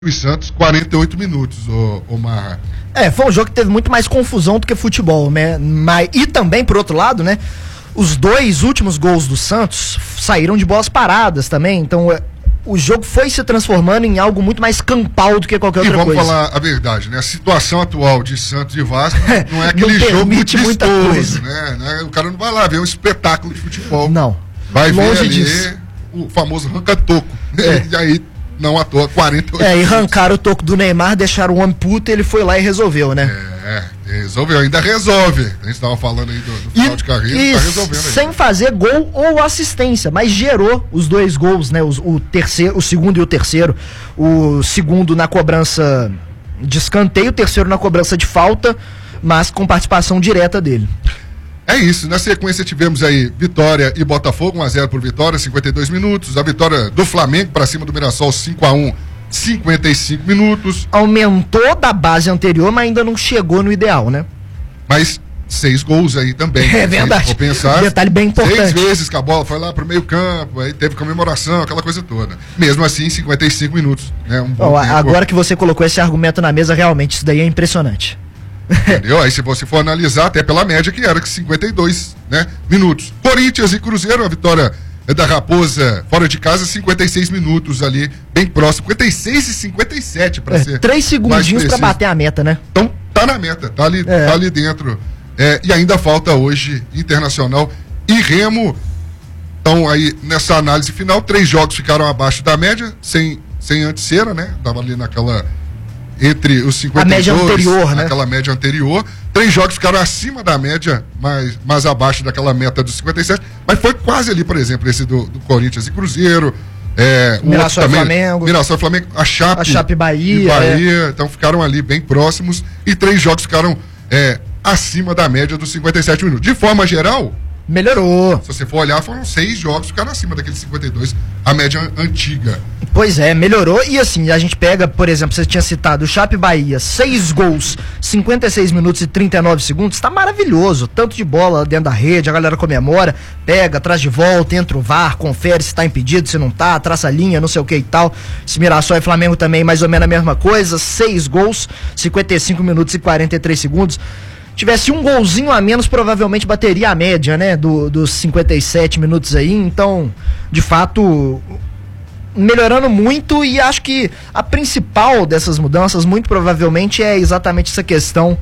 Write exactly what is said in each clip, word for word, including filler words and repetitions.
e Santos, quarenta e oito minutos, ô, ô Marra. É, foi um jogo que teve muito mais confusão do que futebol, né? Mas, e também, por outro lado, né? Os dois últimos gols do Santos saíram de bolas paradas também, então o jogo foi se transformando em algo muito mais campal do que qualquer outra coisa. E vamos falar a verdade, né? A situação atual de Santos e Vasco não é aquele não jogo muito muita vistoso, coisa. né? O cara não vai lá ver um espetáculo de futebol. Não. Vai Longe ver ali disso. o famoso ranca-toco. Né? É. E aí, não à toa, quarenta e oito É, e minutos. arrancaram o toco do Neymar, deixaram o homem puto e ele foi lá e resolveu, né? É, resolveu, ainda resolve. A gente estava falando aí do, do final E, de carreira, e tá resolvendo aí. sem fazer gol ou assistência, mas gerou os dois gols, né? Os, o terceiro, o segundo e o terceiro. O segundo na cobrança de escanteio, o terceiro na cobrança de falta, mas com participação direta dele. É isso, na sequência tivemos aí Vitória e Botafogo, um a zero por Vitória, cinquenta e dois minutos. A vitória do Flamengo para cima do Mirassol, cinco a um, cinquenta e cinco minutos. Aumentou da base anterior, mas ainda não chegou no ideal, né? Mas seis gols aí também. É verdade. Vou pensar. Detalhe bem importante. Seis vezes que a bola foi lá pro meio campo, aí teve comemoração, aquela coisa toda. Mesmo assim, cinquenta e cinco minutos. Né? Um bom Ó, tempo. agora que você colocou esse argumento na mesa, realmente, isso daí é impressionante. Entendeu? Aí se você for analisar, até pela média que era que cinquenta e dois, né, minutos. Corinthians e Cruzeiro, a vitória da Raposa fora de casa, cinquenta e seis minutos ali, bem próximo. cinquenta e seis e cinquenta e sete para É, ser. três segundinhos para bater a meta, né? Então tá na meta, tá ali, É. tá ali dentro. É, e ainda falta hoje Internacional e Remo. Então aí nessa análise final, três jogos ficaram abaixo da média, sem, sem antes cera, né? Tava ali naquela. Entre os cinquenta e dois, a média anterior, né? aquela média anterior. Três jogos ficaram acima da média, mas, mas abaixo daquela meta dos cinquenta e sete. Mas foi quase ali, por exemplo, esse do, do Corinthians e Cruzeiro. É, o Mirassol outro e também, Flamengo. Mirassol e Flamengo. A Chape, A Chape Bahia, e Bahia. Então ficaram ali bem próximos. E três jogos ficaram é, acima da média dos cinquenta e sete minutos. De forma geral, Melhorou. se você for olhar, foram seis jogos que ficaram acima daqueles cinquenta e dois, a média antiga. Pois é, melhorou. E assim, a gente pega, por exemplo, você tinha citado o Chape Bahia, seis gols, cinquenta e seis minutos e trinta e nove segundos, tá maravilhoso. Tanto de bola dentro da rede, a galera comemora, pega, traz de volta, entra o V A R, confere se tá impedido, se não tá, traça a linha, não sei o que e tal. Esse Mirassol e Flamengo também, mais ou menos a mesma coisa, seis gols, cinquenta e cinco minutos e quarenta e três segundos. Tivesse um golzinho a menos, provavelmente bateria a média, né, do, dos cinquenta e sete minutos aí. Então, de fato, melhorando muito, e acho que a principal dessas mudanças, muito provavelmente, é exatamente essa questão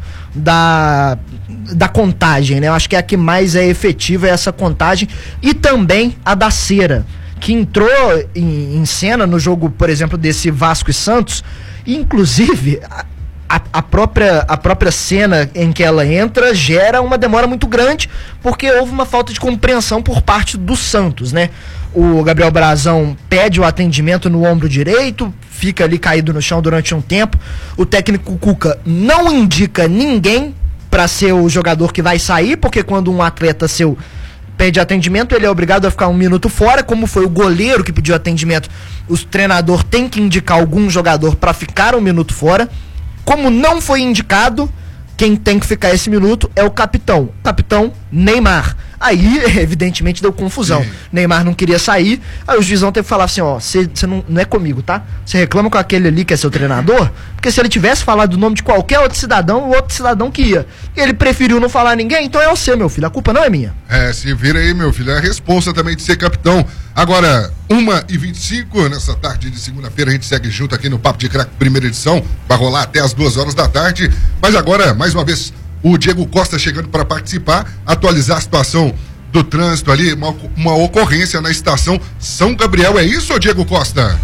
da, da contagem, né? Eu acho que é a que mais é efetiva, é essa contagem, e também a da cera, que entrou em, em cena no jogo, por exemplo, desse Vasco e Santos, e inclusive a, a, a, própria, a própria cena em que ela entra gera uma demora muito grande, porque houve uma falta de compreensão por parte do Santos, né? O Gabriel Brazão pede o atendimento no ombro direito, fica ali caído no chão durante um tempo. O técnico Cuca não indica ninguém para ser o jogador que vai sair, porque quando um atleta seu pede atendimento, ele é obrigado a ficar um minuto fora. Como foi o goleiro que pediu atendimento, o treinador tem que indicar algum jogador para ficar um minuto fora. Como não foi indicado, quem tem que ficar esse minuto é o capitão. Capitão Neymar. Aí, evidentemente, deu confusão. Sim. Neymar não queria sair, aí o juizão teve que falar assim, ó, você não, não é comigo, tá? Você reclama com aquele ali que é seu treinador, porque se ele tivesse falado o nome de qualquer outro cidadão, o outro cidadão que ia. Ele preferiu não falar ninguém, então é você, meu filho, a culpa não é minha. É, se vira aí, meu filho, é a responsa também de ser capitão. Agora, uma e vinte e cinco, nessa tarde de segunda-feira, a gente segue junto aqui no Papo de Craque, primeira edição, vai rolar até as duas horas da tarde, mas agora, mais uma vez, o Diego Costa chegando para participar, atualizar a situação do trânsito ali, uma, uma ocorrência na estação São Gabriel. É isso, Diego Costa?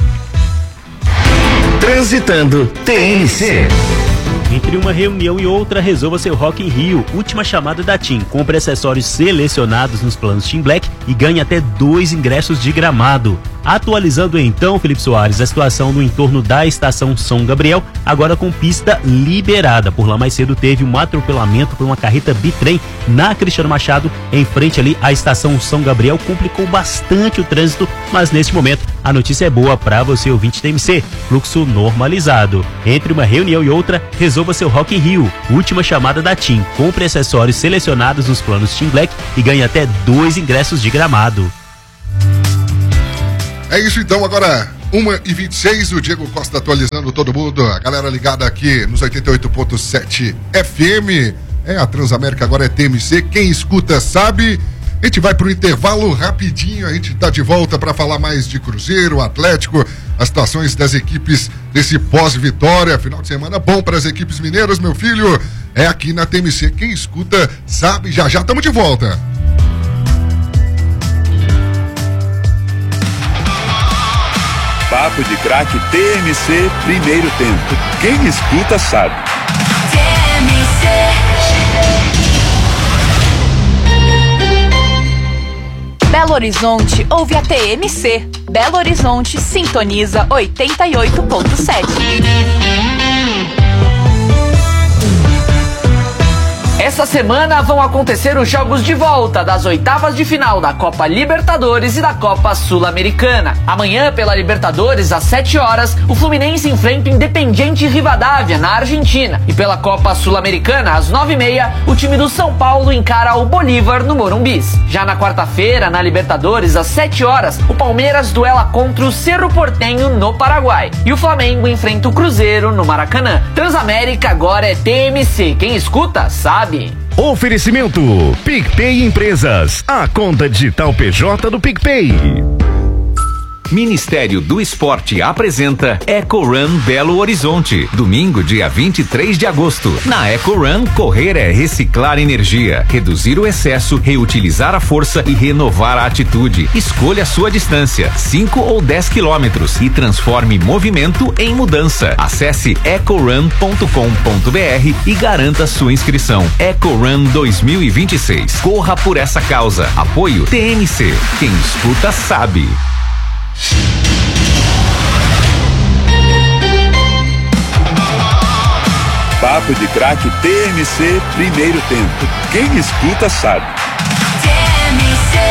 Transitando T N C. Entre uma reunião e outra, resolva seu Rock in Rio. Última chamada da TIM. Compre acessórios selecionados nos planos TIM Black e ganhe até dois ingressos de Gramado. Atualizando então, Felipe Soares, a situação no entorno da estação São Gabriel, agora com pista liberada. Por lá mais cedo teve um atropelamento por uma carreta bitrem na Cristiano Machado, em frente ali à estação São Gabriel. Complicou bastante o trânsito, mas neste momento a notícia é boa para você, ouvinte T M C. Fluxo normalizado. Entre uma reunião e outra, resolva seu Rock in Rio. Última chamada da TIM. Compre acessórios selecionados nos planos TIM Black e ganhe até dois ingressos de Gramado. É isso então, agora uma e vinte e seis, o Diego Costa atualizando todo mundo, a galera ligada aqui nos oitenta e oito ponto sete F M. É, a Transamérica agora é T M C, quem escuta sabe. A gente vai pro intervalo rapidinho, a gente tá de volta para falar mais de Cruzeiro, Atlético, as situações das equipes desse pós-vitória. Final de semana bom para as equipes mineiras, meu filho. É aqui na T M C, quem escuta sabe. Já já estamos de volta. Papo de Craque T M C, primeiro tempo. Quem escuta sabe. T M C. Belo Horizonte ouve a T M C. Belo Horizonte sintoniza oitenta e oito ponto sete. Essa semana vão acontecer os jogos de volta das oitavas de final da Copa Libertadores e da Copa Sul-Americana. Amanhã, pela Libertadores, às sete horas, o Fluminense enfrenta o Independiente Rivadavia, na Argentina. E pela Copa Sul-Americana, às nove e meia, o time do São Paulo encara o Bolívar no Morumbis. Já na quarta-feira, na Libertadores, às sete horas, o Palmeiras duela contra o Cerro Porteño no Paraguai. E o Flamengo enfrenta o Cruzeiro no Maracanã. Transamérica agora é T M C. Quem escuta, sabe. Oferecimento PicPay Empresas, a conta digital P J do PicPay. Ministério do Esporte apresenta EcoRun Belo Horizonte, domingo, dia vinte e três de agosto. Na EcoRun, correr é reciclar energia, reduzir o excesso, reutilizar a força e renovar a atitude. Escolha a sua distância, cinco ou dez quilômetros, e transforme movimento em mudança. Acesse ecorun ponto com ponto br e garanta sua inscrição. EcoRun dois mil e vinte e seis. Corra por essa causa. Apoio T M C. Quem escuta sabe. Papo de Craque T M C, primeiro tempo. Quem escuta sabe. T M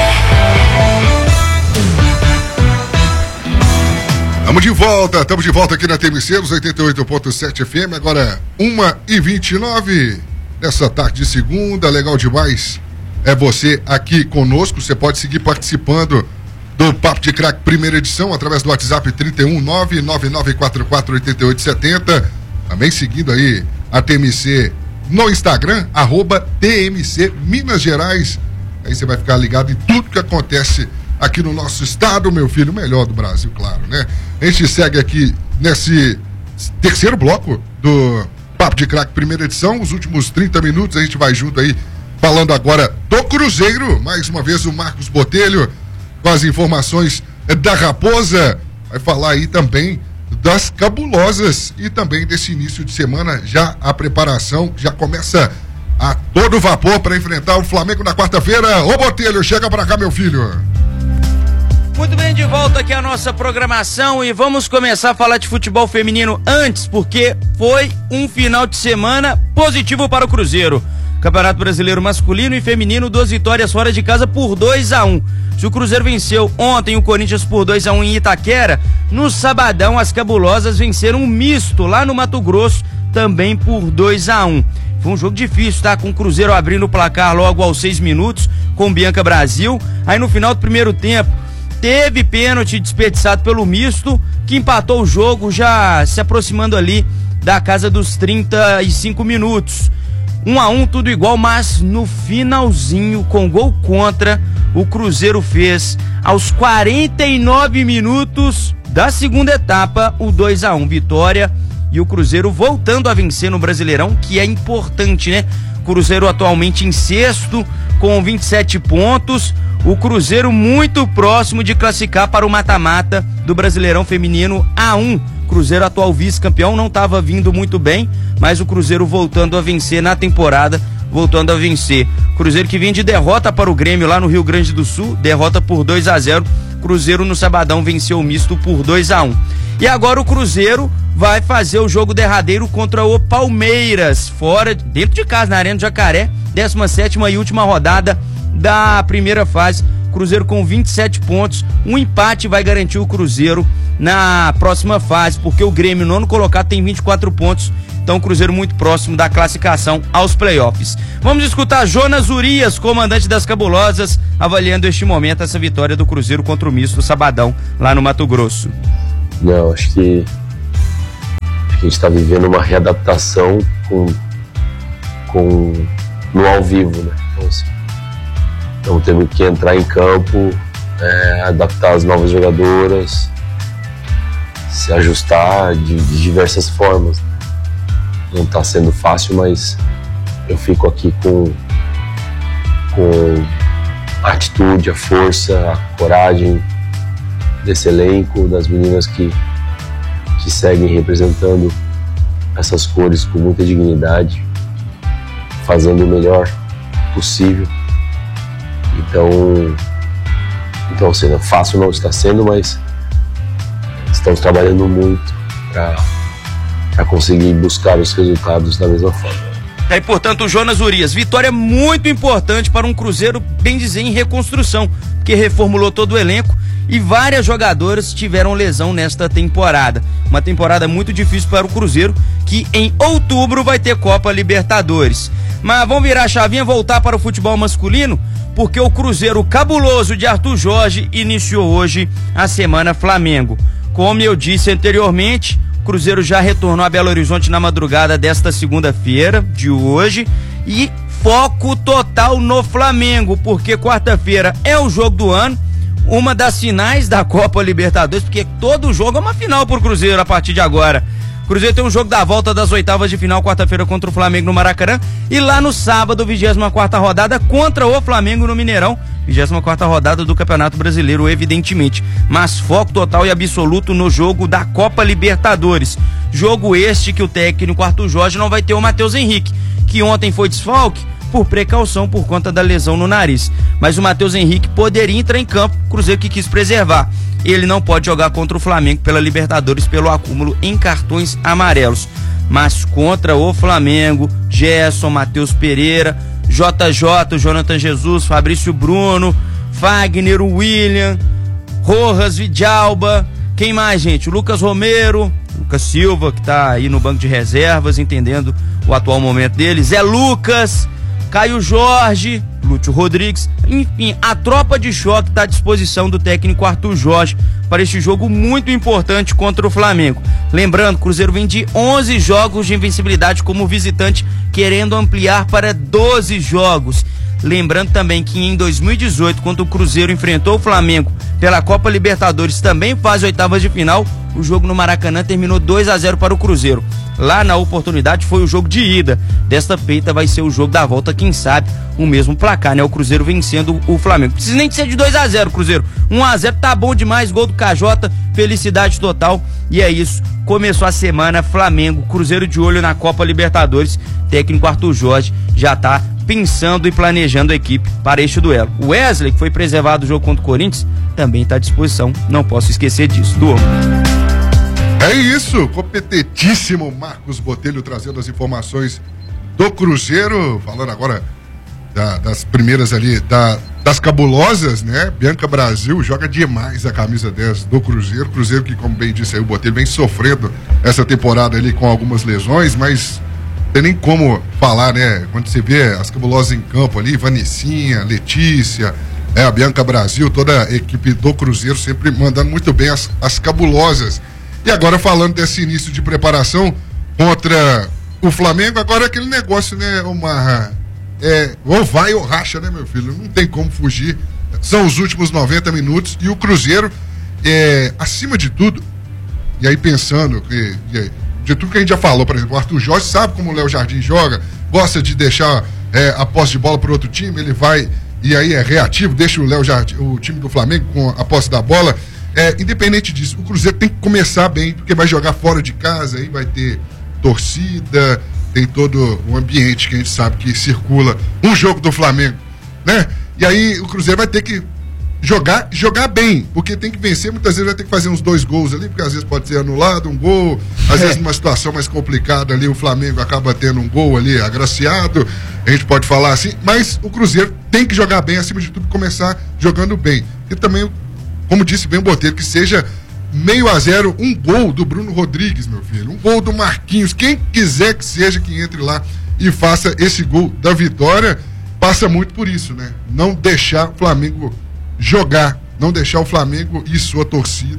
C. Estamos de volta, estamos de volta aqui na T M C, nos oitenta e oito ponto sete F M, agora uma e vinte e nove, nessa tarde de segunda, legal demais. É você aqui conosco, você pode seguir participando do Papo de Craque primeira edição, através do WhatsApp trinta e um, nove nove nove quatro quatro oito oito sete zero. Também seguindo aí a T M C no Instagram, arroba T M C Minas Gerais. Aí você vai ficar ligado em tudo que acontece aqui no nosso estado, meu filho, o melhor do Brasil, claro, né? A gente segue aqui nesse terceiro bloco do Papo de Craque primeira edição, os últimos trinta minutos, a gente vai junto aí, falando agora do Cruzeiro. Mais uma vez o Marcos Botelho com as informações da Raposa, vai falar aí também das cabulosas e também desse início de semana, já a preparação já começa a todo vapor para enfrentar o Flamengo na quarta-feira. Ô Botelho, chega pra cá, meu filho. Muito bem, de volta aqui a nossa programação e vamos começar a falar de futebol feminino antes, porque foi um final de semana positivo para o Cruzeiro. Campeonato Brasileiro masculino e feminino, duas vitórias fora de casa por dois a um. Se o Cruzeiro venceu ontem o Corinthians por dois a um em Itaquera, no sabadão as cabulosas venceram um misto lá no Mato Grosso, também por dois a um. Foi um jogo difícil, tá? Com o Cruzeiro abrindo o placar logo aos seis minutos, com Bianca Brasil. Aí no final do primeiro tempo, teve pênalti desperdiçado pelo misto, que empatou o jogo, já se aproximando ali da casa dos trinta e cinco minutos. Um a um, tudo igual, mas no finalzinho, com gol contra, o Cruzeiro fez aos quarenta e nove minutos da segunda etapa o dois a um, vitória, e o Cruzeiro voltando a vencer no Brasileirão, que é importante, né? Cruzeiro atualmente em sexto com vinte e sete pontos, o Cruzeiro muito próximo de classificar para o mata-mata do Brasileirão Feminino A um. Cruzeiro, atual vice-campeão, não estava vindo muito bem, mas o Cruzeiro voltando a vencer na temporada, voltando a vencer. Cruzeiro que vem de derrota para o Grêmio lá no Rio Grande do Sul, derrota por dois a zero. Cruzeiro no sabadão venceu o misto por dois a um. E agora o Cruzeiro vai fazer o jogo derradeiro contra o Palmeiras, fora, dentro de casa, na Arena do Jacaré, décima sétima e última rodada da primeira fase. Cruzeiro com vinte e sete pontos, um empate vai garantir o Cruzeiro na próxima fase, porque o Grêmio, nono colocado, tem vinte e quatro pontos, então o Cruzeiro muito próximo da classificação aos playoffs. Vamos escutar Jonas Urias, comandante das Cabulosas, avaliando este momento essa vitória do Cruzeiro contra o misto sabadão lá no Mato Grosso. Não, acho que, acho que a gente está vivendo uma readaptação com, com, no ao vivo, né? Então, assim, então temos que entrar em campo, é, adaptar as novas jogadoras, se ajustar de, de diversas formas. Não está sendo fácil, mas eu fico aqui com, com a atitude, a força, a coragem desse elenco, das meninas que, que seguem representando essas cores com muita dignidade, fazendo o melhor possível. Então, então assim, fácil não está sendo, mas estamos trabalhando muito para conseguir buscar os resultados da mesma forma. E aí, portanto, o Jonas Urias, vitória muito importante para um Cruzeiro, bem dizer, em reconstrução, porque reformulou todo o elenco e várias jogadoras tiveram lesão nesta temporada. Uma temporada muito difícil para o Cruzeiro, que em outubro vai ter Copa Libertadores. Mas vamos virar a chavinha, voltar para o futebol masculino, porque o Cruzeiro cabuloso de Arthur Jorge iniciou hoje a Semana Flamengo. Como eu disse anteriormente, o Cruzeiro já retornou a Belo Horizonte na madrugada desta segunda-feira, de hoje, e foco total no Flamengo, porque quarta-feira é o jogo do ano, uma das finais da Copa Libertadores, porque todo jogo é uma final pro Cruzeiro a partir de agora. O Cruzeiro tem um jogo da volta das oitavas de final, quarta-feira contra o Flamengo no Maracanã, e lá no sábado, vigésima quarta rodada contra o Flamengo no Mineirão, vigésima quarta rodada do Campeonato Brasileiro, evidentemente, mas foco total e absoluto no jogo da Copa Libertadores. Jogo este que o técnico Arthur Jorge não vai ter o Matheus Henrique, que ontem foi desfalque por precaução por conta da lesão no nariz. Mas o Matheus Henrique poderia entrar em campo, o Cruzeiro que quis preservar. Ele não pode jogar contra o Flamengo pela Libertadores pelo acúmulo em cartões amarelos. Mas contra o Flamengo, Gerson, Matheus Pereira, J J, Jonathan Jesus, Fabrício Bruno, Wagner, William, Rojas, Vidalba, quem mais, gente? O Lucas Romero, Lucas Silva, que tá aí no banco de reservas, entendendo o atual momento dele, Zé Lucas, Caio Jorge, Lúcio Rodrigues, enfim, a tropa de choque está à disposição do técnico Arthur Jorge para este jogo muito importante contra o Flamengo. Lembrando, o Cruzeiro vem de onze jogos de invencibilidade como visitante, querendo ampliar para doze jogos. Lembrando também que em dois mil e dezoito, quando o Cruzeiro enfrentou o Flamengo pela Copa Libertadores, também faz oitavas de final, o jogo no Maracanã terminou dois a zero para o Cruzeiro. Lá na oportunidade foi o jogo de ida. Desta feita vai ser o jogo da volta, quem sabe o mesmo placar, né? O Cruzeiro vencendo o Flamengo. Não precisa nem de ser de dois a zero, Cruzeiro. um a zero tá bom demais, gol do K J, felicidade total. E é isso, começou a semana, Flamengo, Cruzeiro de olho na Copa Libertadores. Técnico Arthur Jorge já tá pensando e planejando a equipe para este duelo. O Wesley, que foi preservado do jogo contra o Corinthians, também está à disposição, não posso esquecer disso. Durma. É isso, competentíssimo Marcos Botelho trazendo as informações do Cruzeiro, falando agora da, das primeiras ali, da, das cabulosas, né? Bianca Brasil joga demais a camisa dez do Cruzeiro, Cruzeiro que, como bem disse aí o Botelho, vem sofrendo essa temporada ali com algumas lesões, mas não tem nem como falar, né? Quando você vê as cabulosas em campo ali, Vanessinha, Letícia, é, a Bianca Brasil, toda a equipe do Cruzeiro sempre mandando muito bem as, as cabulosas. E agora falando desse início de preparação contra o Flamengo, agora aquele negócio, né, uma é, ou vai ou racha, né, meu filho? Não tem como fugir. São os últimos noventa minutos e o Cruzeiro, é, acima de tudo, e aí pensando que, de tudo que a gente já falou, por exemplo, o Arthur Jorge sabe como o Léo Jardim joga, gosta de deixar é, a posse de bola para outro time, ele vai e aí é reativo, deixa o Léo Jardim, o time do Flamengo com a posse da bola. É, independente disso, o Cruzeiro tem que começar bem, porque vai jogar fora de casa, aí vai ter torcida, tem todo o ambiente que a gente sabe que circula um jogo do Flamengo, né? E aí o Cruzeiro vai ter que jogar, jogar bem, porque tem que vencer, muitas vezes vai ter que fazer uns dois gols ali, porque às vezes pode ser anulado um gol, às é. vezes numa situação mais complicada ali o Flamengo acaba tendo um gol ali agraciado, a gente pode falar assim, mas o Cruzeiro tem que jogar bem, acima de tudo começar jogando bem, e também, como disse bem o Botelho, que seja meio a zero, um gol do Bruno Rodrigues, meu filho, um gol do Marquinhos, quem quiser que seja que entre lá e faça esse gol da vitória, passa muito por isso, né? Não deixar o Flamengo jogar, não deixar o Flamengo e sua torcida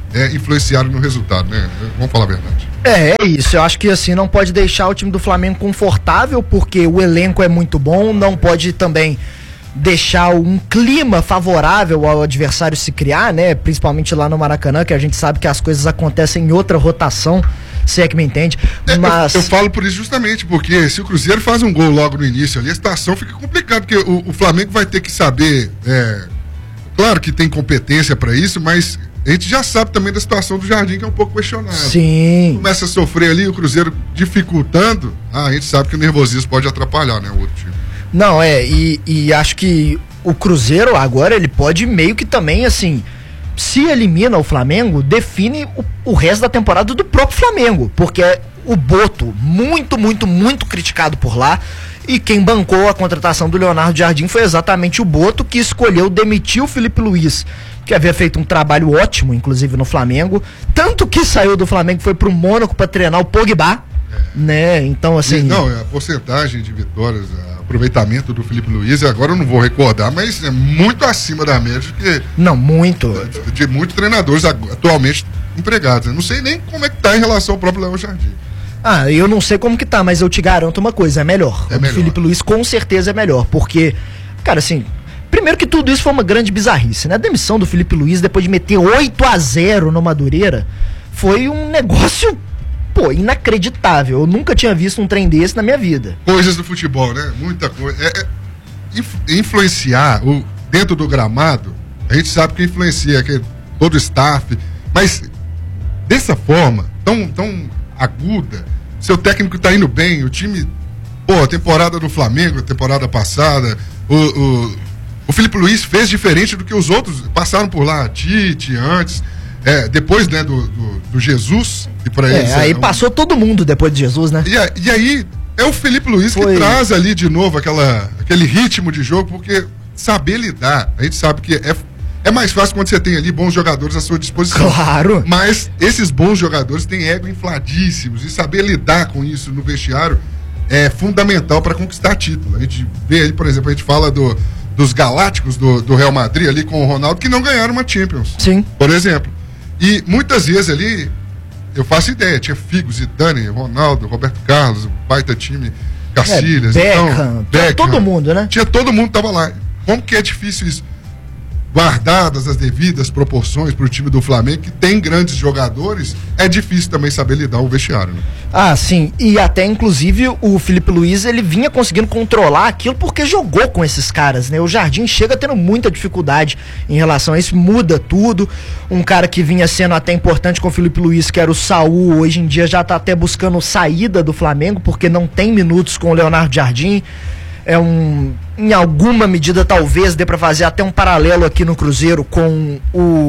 é, influenciaram no resultado, né? Vamos falar a verdade. É, é isso. Eu acho que assim, não pode deixar o time do Flamengo confortável, porque o elenco é muito bom, não pode também deixar um clima favorável ao adversário se criar, né? Principalmente lá no Maracanã, que a gente sabe que as coisas acontecem em outra rotação, se é que me entende. Mas... É, eu, eu falo por isso justamente, porque se o Cruzeiro faz um gol logo no início ali, a situação fica complicada, porque o, o Flamengo vai ter que saber, é, claro que tem competência para isso, mas a gente já sabe também da situação do Jardim, que é um pouco questionável. Sim. Começa a sofrer ali, o Cruzeiro dificultando, ah, a gente sabe que o nervosismo pode atrapalhar, né, o outro time. Não, é, e, e acho que o Cruzeiro agora, ele pode meio que também, assim, se elimina o Flamengo, define o, o resto da temporada do próprio Flamengo, porque é o Boto, muito, muito, muito criticado por lá, e quem bancou a contratação do Leonardo Jardim foi exatamente o Boto, que escolheu demitir o Felipe Luiz, que havia feito um trabalho ótimo, inclusive no Flamengo, tanto que saiu do Flamengo e foi pro Mônaco para treinar o Pogba, é. né, então assim... Não, a porcentagem de vitórias, a aproveitamento do Felipe Luiz, agora eu não vou recordar, mas é muito acima da média que não, muito de, de muitos treinadores atualmente empregados. Eu não sei nem como é que tá em relação ao próprio Léo Jardim. Ah, eu não sei como que tá, mas eu te garanto uma coisa, é melhor. É o melhor. Felipe Luiz com certeza é melhor, porque, cara, assim, primeiro que tudo isso foi uma grande bizarrice, né? A demissão do Felipe Luiz depois de meter oito a zero no Madureira foi um negócio, pô, inacreditável. Eu nunca tinha visto um trem desse na minha vida. Coisas do futebol, né? Muita coisa. É, é, inf- influenciar o, dentro do gramado, a gente sabe que influencia que todo o staff, mas dessa forma, tão, tão aguda, seu técnico tá indo bem, o time, pô, a temporada do Flamengo, a temporada passada, o, o, o Felipe Luiz fez diferente do que os outros passaram por lá, Tite, antes, é, depois, né, do, do, do Jesus, e para é, eles... aí é, um... passou todo mundo depois de Jesus, né? E, a, e aí, é o Felipe Luiz Foi. que traz ali de novo aquela, aquele ritmo de jogo, porque saber lidar, a gente sabe que é, é mais fácil quando você tem ali bons jogadores à sua disposição. Claro. Mas esses bons jogadores têm ego infladíssimos, e saber lidar com isso no vestiário é fundamental para conquistar título. A gente vê aí, por exemplo, a gente fala do, dos Galácticos do, do Real Madrid ali com o Ronaldo, que não ganharam uma Champions. Sim. Por exemplo. E muitas vezes ali, eu faço ideia, tinha Figo, Zidane, Ronaldo, Roberto Carlos, baita time, Cacilhas, é, Beckham, então, Beckham, todo mundo, né? Tinha todo mundo tava lá. Como que é difícil isso? Guardadas as devidas proporções para o time do Flamengo, que tem grandes jogadores, é difícil também saber lidar o vestiário, né? Ah, sim, e até inclusive o Felipe Luiz, ele vinha conseguindo controlar aquilo porque jogou com esses caras, né? O Jardim chega tendo muita dificuldade em relação a isso, muda tudo. Um cara que vinha sendo até importante com o Felipe Luiz, que era o Saul, hoje em dia já tá até buscando saída do Flamengo, porque não tem minutos com o Leonardo Jardim. É um, em alguma medida talvez dê para fazer até um paralelo aqui no Cruzeiro com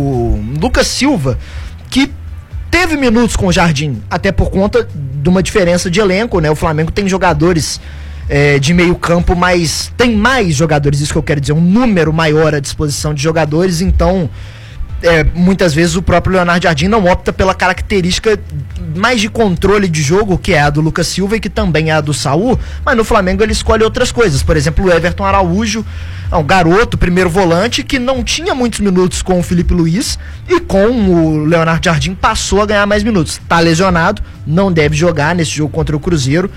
o Lucas Silva, que teve minutos com o Jardim, até por conta de uma diferença de elenco, né? O Flamengo tem jogadores é, de meio campo, mas tem mais jogadores, isso que eu quero dizer, um número maior à disposição de jogadores, então é, muitas vezes o próprio Leonardo Jardim não opta pela característica mais de controle de jogo, que é a do Lucas Silva e que também é a do Saul, mas no Flamengo ele escolhe outras coisas. Por exemplo, o Everton Araújo é um garoto, primeiro volante, que não tinha muitos minutos com o Felipe Luiz, e com o Leonardo Jardim passou a ganhar mais minutos. Tá lesionado, não deve jogar nesse jogo contra o Cruzeiro,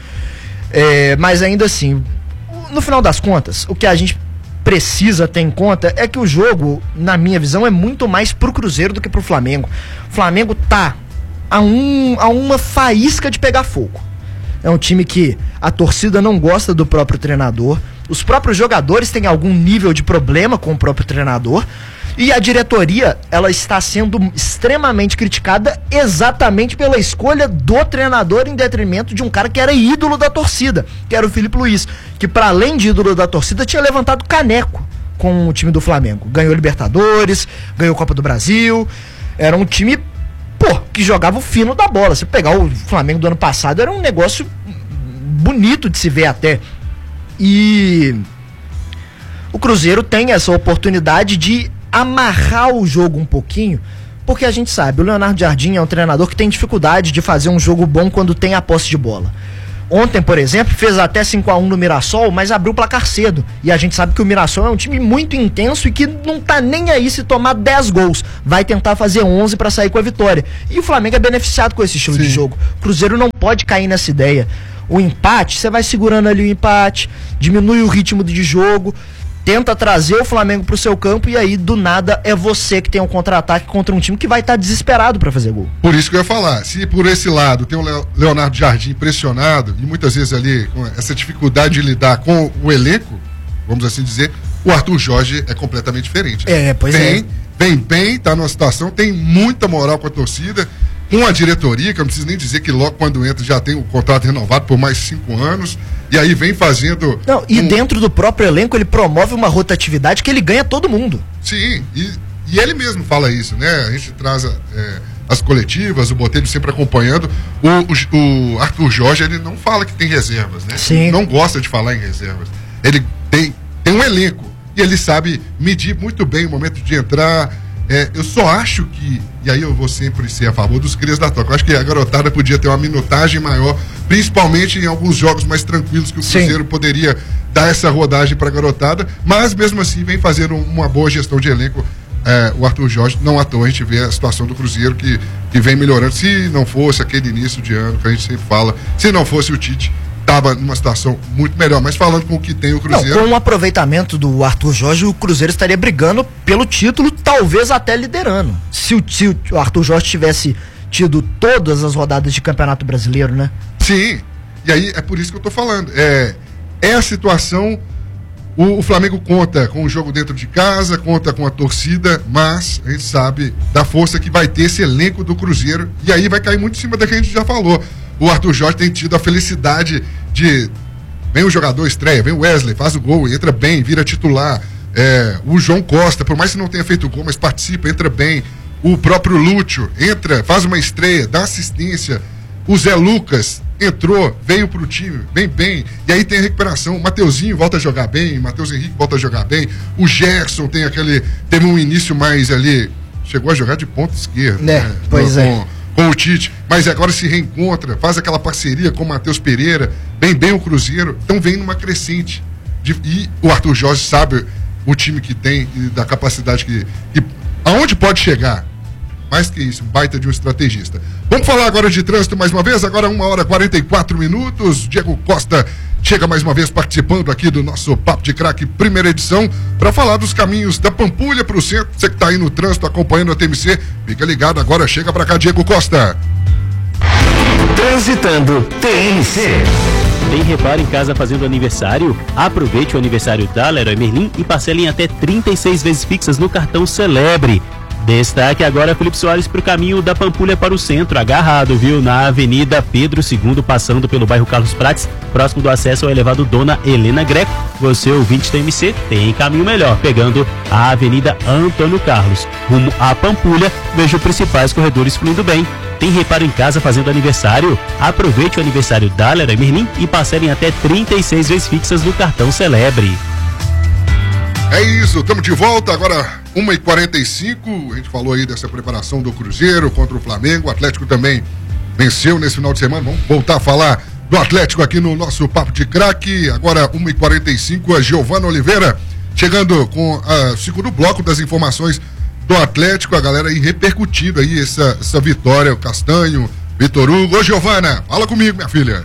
é, mas ainda assim, no final das contas, o que a gente precisa ter em conta é que o jogo, na minha visão, é muito mais pro Cruzeiro do que pro Flamengo. O Flamengo tá a, um, a uma faísca de pegar fogo. É um time que a torcida não gosta do próprio treinador, os próprios jogadores têm algum nível de problema com o próprio treinador, e a diretoria, ela está sendo extremamente criticada exatamente pela escolha do treinador em detrimento de um cara que era ídolo da torcida, que era o Felipe Luiz, que para além de ídolo da torcida tinha levantado caneco com o time do Flamengo. Ganhou Libertadores, ganhou Copa do Brasil, era um time, pô, que jogava o fino da bola. Se pegar o Flamengo do ano passado, era um negócio bonito de se ver até. E o Cruzeiro tem essa oportunidade de amarrar o jogo um pouquinho, porque a gente sabe, o Leonardo Jardim é um treinador que tem dificuldade de fazer um jogo bom quando tem a posse de bola. Ontem, por exemplo, fez até cinco a um no Mirassol, mas abriu o placar cedo. E a gente sabe que o Mirassol é um time muito intenso e que não tá nem aí se tomar dez gols. Vai tentar fazer onze para sair com a vitória. E o Flamengo é beneficiado com esse estilo Sim. de jogo. O Cruzeiro não pode cair nessa ideia. O empate, você vai segurando ali o empate, diminui o ritmo de jogo, tenta trazer o Flamengo pro seu campo e aí, do nada, é você que tem um contra-ataque contra um time que vai estar tá desesperado para fazer gol. Por isso que eu ia falar, se por esse lado tem o Leonardo Jardim pressionado e muitas vezes ali com essa dificuldade de lidar com o elenco, vamos assim dizer, o Arthur Jorge é completamente diferente. É, pois vem, é. Vem bem, tá numa situação, tem muita moral com a torcida, com a diretoria, que eu não preciso nem dizer que logo quando entra já tem o contrato renovado por mais cinco anos, e aí vem fazendo... Não, e um... dentro do próprio elenco ele promove uma rotatividade que ele ganha todo mundo. Sim, e, e ele mesmo fala isso, né? A gente traz é, as coletivas, o Botelho sempre acompanhando. O, o, o Arthur Jorge, ele não fala que tem reservas, né? Sim. Ele não gosta de falar em reservas. Ele tem, tem um elenco, e ele sabe medir muito bem o momento de entrar. É, eu só acho que, e aí eu vou sempre ser a favor dos crias da toca, eu acho que a garotada podia ter uma minutagem maior, principalmente em alguns jogos mais tranquilos que o Cruzeiro Sim. poderia dar essa rodagem para a garotada, mas mesmo assim vem fazendo uma boa gestão de elenco. É, o Arthur Jorge, não à toa a gente vê a situação do Cruzeiro que, que vem melhorando. Se não fosse aquele início de ano que a gente sempre fala, se não fosse o Tite, estava numa situação muito melhor, mas falando com o que tem o Cruzeiro... Não, com o aproveitamento do Arthur Jorge, o Cruzeiro estaria brigando pelo título, talvez até liderando. Se o, se o Arthur Jorge tivesse tido todas as rodadas de Campeonato Brasileiro, né? Sim, e aí é por isso que eu tô falando. É, é a situação... O, o Flamengo conta com o jogo dentro de casa, conta com a torcida, mas a gente sabe da força que vai ter esse elenco do Cruzeiro, e aí vai cair muito em cima da que a gente já falou. O Arthur Jorge tem tido a felicidade de... Vem o jogador, estreia, vem o Wesley, faz o gol, entra bem, vira titular. É, o João Costa, por mais que não tenha feito gol, mas participa, entra bem. O próprio Lúcio entra, faz uma estreia, dá assistência. O Zé Lucas entrou, veio pro time, bem bem. E aí tem a recuperação. O Mateuzinho volta a jogar bem, o Matheus Henrique volta a jogar bem. O Gerson tem aquele... Teve um início mais ali... Chegou a jogar de ponta esquerda. É, né? pois com, é. Com o Tite, mas agora se reencontra, faz aquela parceria com o Matheus Pereira, bem bem o Cruzeiro, então vem numa crescente. De, e o Arthur Jorge sabe o time que tem e da capacidade que, que... Aonde pode chegar? Mais que isso, baita de um estrategista. Vamos falar agora de trânsito mais uma vez, agora uma hora e quarenta e quatro minutos. Diego Costa chega mais uma vez participando aqui do nosso Papo de Craque, primeira edição, para falar dos caminhos da Pampulha para o centro. Você que está aí no trânsito acompanhando a T M C, fica ligado agora, chega para cá, Diego Costa. Transitando T M C. Tem reparo em casa fazendo aniversário? Aproveite o aniversário da Leroy Merlin e parcele em até trinta e seis vezes fixas no cartão Celebre. Destaque agora Felipe Soares para o caminho da Pampulha para o centro, agarrado, viu? Na Avenida Pedro segundo, passando pelo bairro Carlos Prates, próximo do acesso ao elevado Dona Helena Greco. Você, ouvinte da T M C, tem caminho melhor, pegando a Avenida Antônio Carlos, rumo à Pampulha, veja os principais corredores fluindo bem. Tem reparo em casa fazendo aniversário? Aproveite o aniversário da Leroy Merlin e parcele em até trinta e seis vezes fixas no cartão Celebre. É isso, estamos de volta agora, uma e quarenta e cinco, a gente falou aí dessa preparação do Cruzeiro contra o Flamengo, o Atlético também venceu nesse final de semana, vamos voltar a falar do Atlético aqui no nosso Papo de Craque, agora uma e quarenta e cinco, a Giovana Oliveira chegando com o segundo bloco das informações do Atlético, a galera aí repercutindo aí essa, essa vitória, o Castanho, Vitor Hugo. Ô Giovana, fala comigo, minha filha.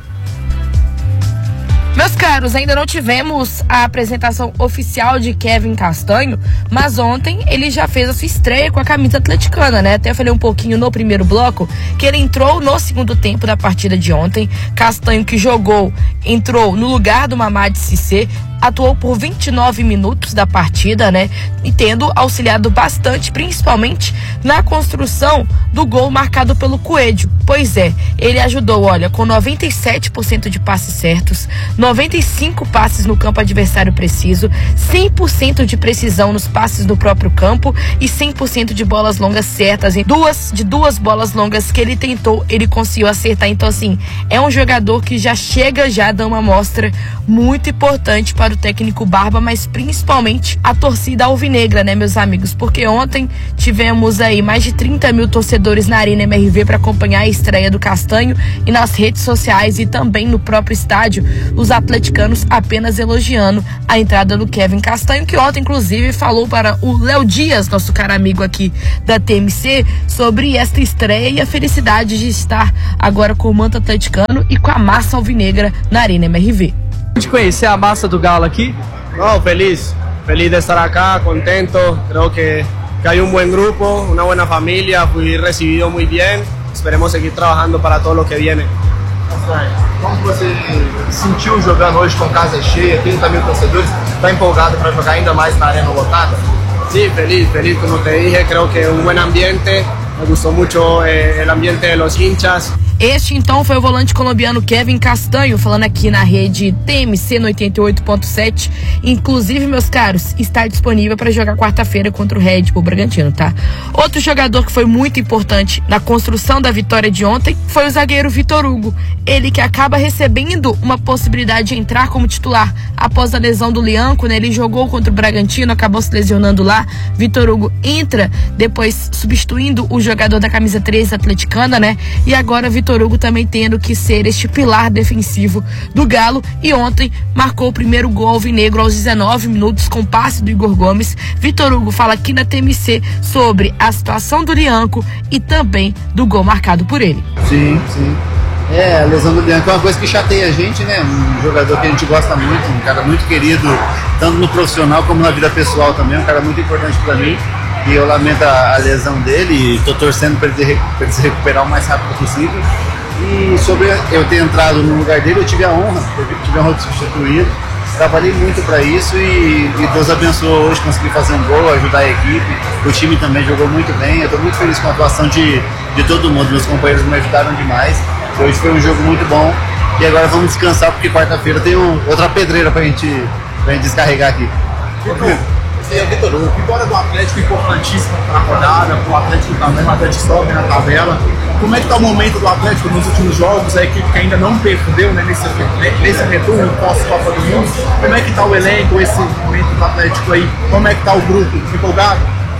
Meus caros, ainda não tivemos a apresentação oficial de Kevin Castanho, mas ontem ele já fez a sua estreia com a camisa atleticana, né? Até eu falei um pouquinho no primeiro bloco que ele entrou no segundo tempo da partida de ontem. Castanho, que jogou, entrou no lugar do Mamadi Cissé, atuou por vinte e nove minutos da partida, né? E tendo auxiliado bastante, principalmente na construção do gol marcado pelo Coelho. Pois é, ele ajudou, olha, com noventa e sete por cento de passes certos, noventa e cinco passes no campo adversário preciso, cem por cento de precisão nos passes do próprio campo e cem por cento de bolas longas certas. Em duas, de duas bolas longas que ele tentou, ele conseguiu acertar. Então, assim, é um jogador que já chega já dando uma amostra muito importante para para o técnico Barba, mas principalmente a torcida alvinegra, né, meus amigos? Porque ontem tivemos aí mais de trinta mil torcedores na Arena M R V para acompanhar a estreia do Castanho, e nas redes sociais e também no próprio estádio, os atleticanos apenas elogiando a entrada do Kevin Castanho, que ontem inclusive falou para o Léo Dias, nosso caro amigo aqui da T M C, sobre esta estreia e a felicidade de estar agora com o manto atleticano e com a massa alvinegra na Arena M R V. De conhecer a massa do Galo aqui? No, feliz, feliz de estar acá, contento, creo que, que hay un buen grupo, una buena familia, fui recibido muy bien, esperemos seguir trabajando para todo lo que viene. Como você sentiu jogando hoje com casa cheia, trinta mil torcedores, está empolgado para jogar ainda mais na arena lotada? Sí, feliz, feliz, como te dije, creo que un buen ambiente, me gustó mucho eh, el ambiente de los hinchas. Este, então, foi o volante colombiano Kevin Castanho, falando aqui na rede T M C no oitenta e oito ponto sete. Inclusive, meus caros, está disponível para jogar quarta-feira contra o Red Bull Bragantino, tá? Outro jogador que foi muito importante na construção da vitória de ontem foi o zagueiro Vitor Hugo. Ele que acaba recebendo uma possibilidade de entrar como titular após a lesão do Lianco, né? Ele jogou contra o Bragantino, acabou se lesionando lá. Vitor Hugo entra, depois substituindo o jogador da camisa treze atleticana, né? E agora Vitor Vitor Hugo também tendo que ser este pilar defensivo do Galo, e ontem marcou o primeiro gol alvinegro aos dezenove minutos com passe do Igor Gomes. Vitor Hugo fala aqui na T M C sobre a situação do Lianco e também do gol marcado por ele. Sim, sim. É, a lesão do Lianco é uma coisa que chateia a gente, né? Um jogador que a gente gosta muito, um cara muito querido, tanto no profissional como na vida pessoal também, um cara muito importante para mim. E eu lamento a, a lesão dele e estou torcendo para ele, ele se recuperar o mais rápido possível. E sobre eu ter entrado no lugar dele, eu tive a honra, eu tive a honra de substituir. Trabalhei muito para isso e, e Deus abençoou hoje, consegui fazer um gol, ajudar a equipe. O time também jogou muito bem. Eu estou muito feliz com a atuação de, de todo mundo. Meus companheiros me ajudaram demais. Hoje foi um jogo muito bom. E agora vamos descansar porque quarta-feira tem um, outra pedreira para gente, a gente descarregar aqui. Você é Vitor Hugo, vitória do Atlético importantíssima para a rodada, para o Atlético também, o Atlético sobe na tabela. Como é que está o momento do Atlético nos últimos jogos, a equipe que ainda não perdeu, né, nesse, nesse retorno pós-Copa do Mundo? Como é que está o elenco, esse momento do Atlético aí? Como é que está o grupo? Empolgado?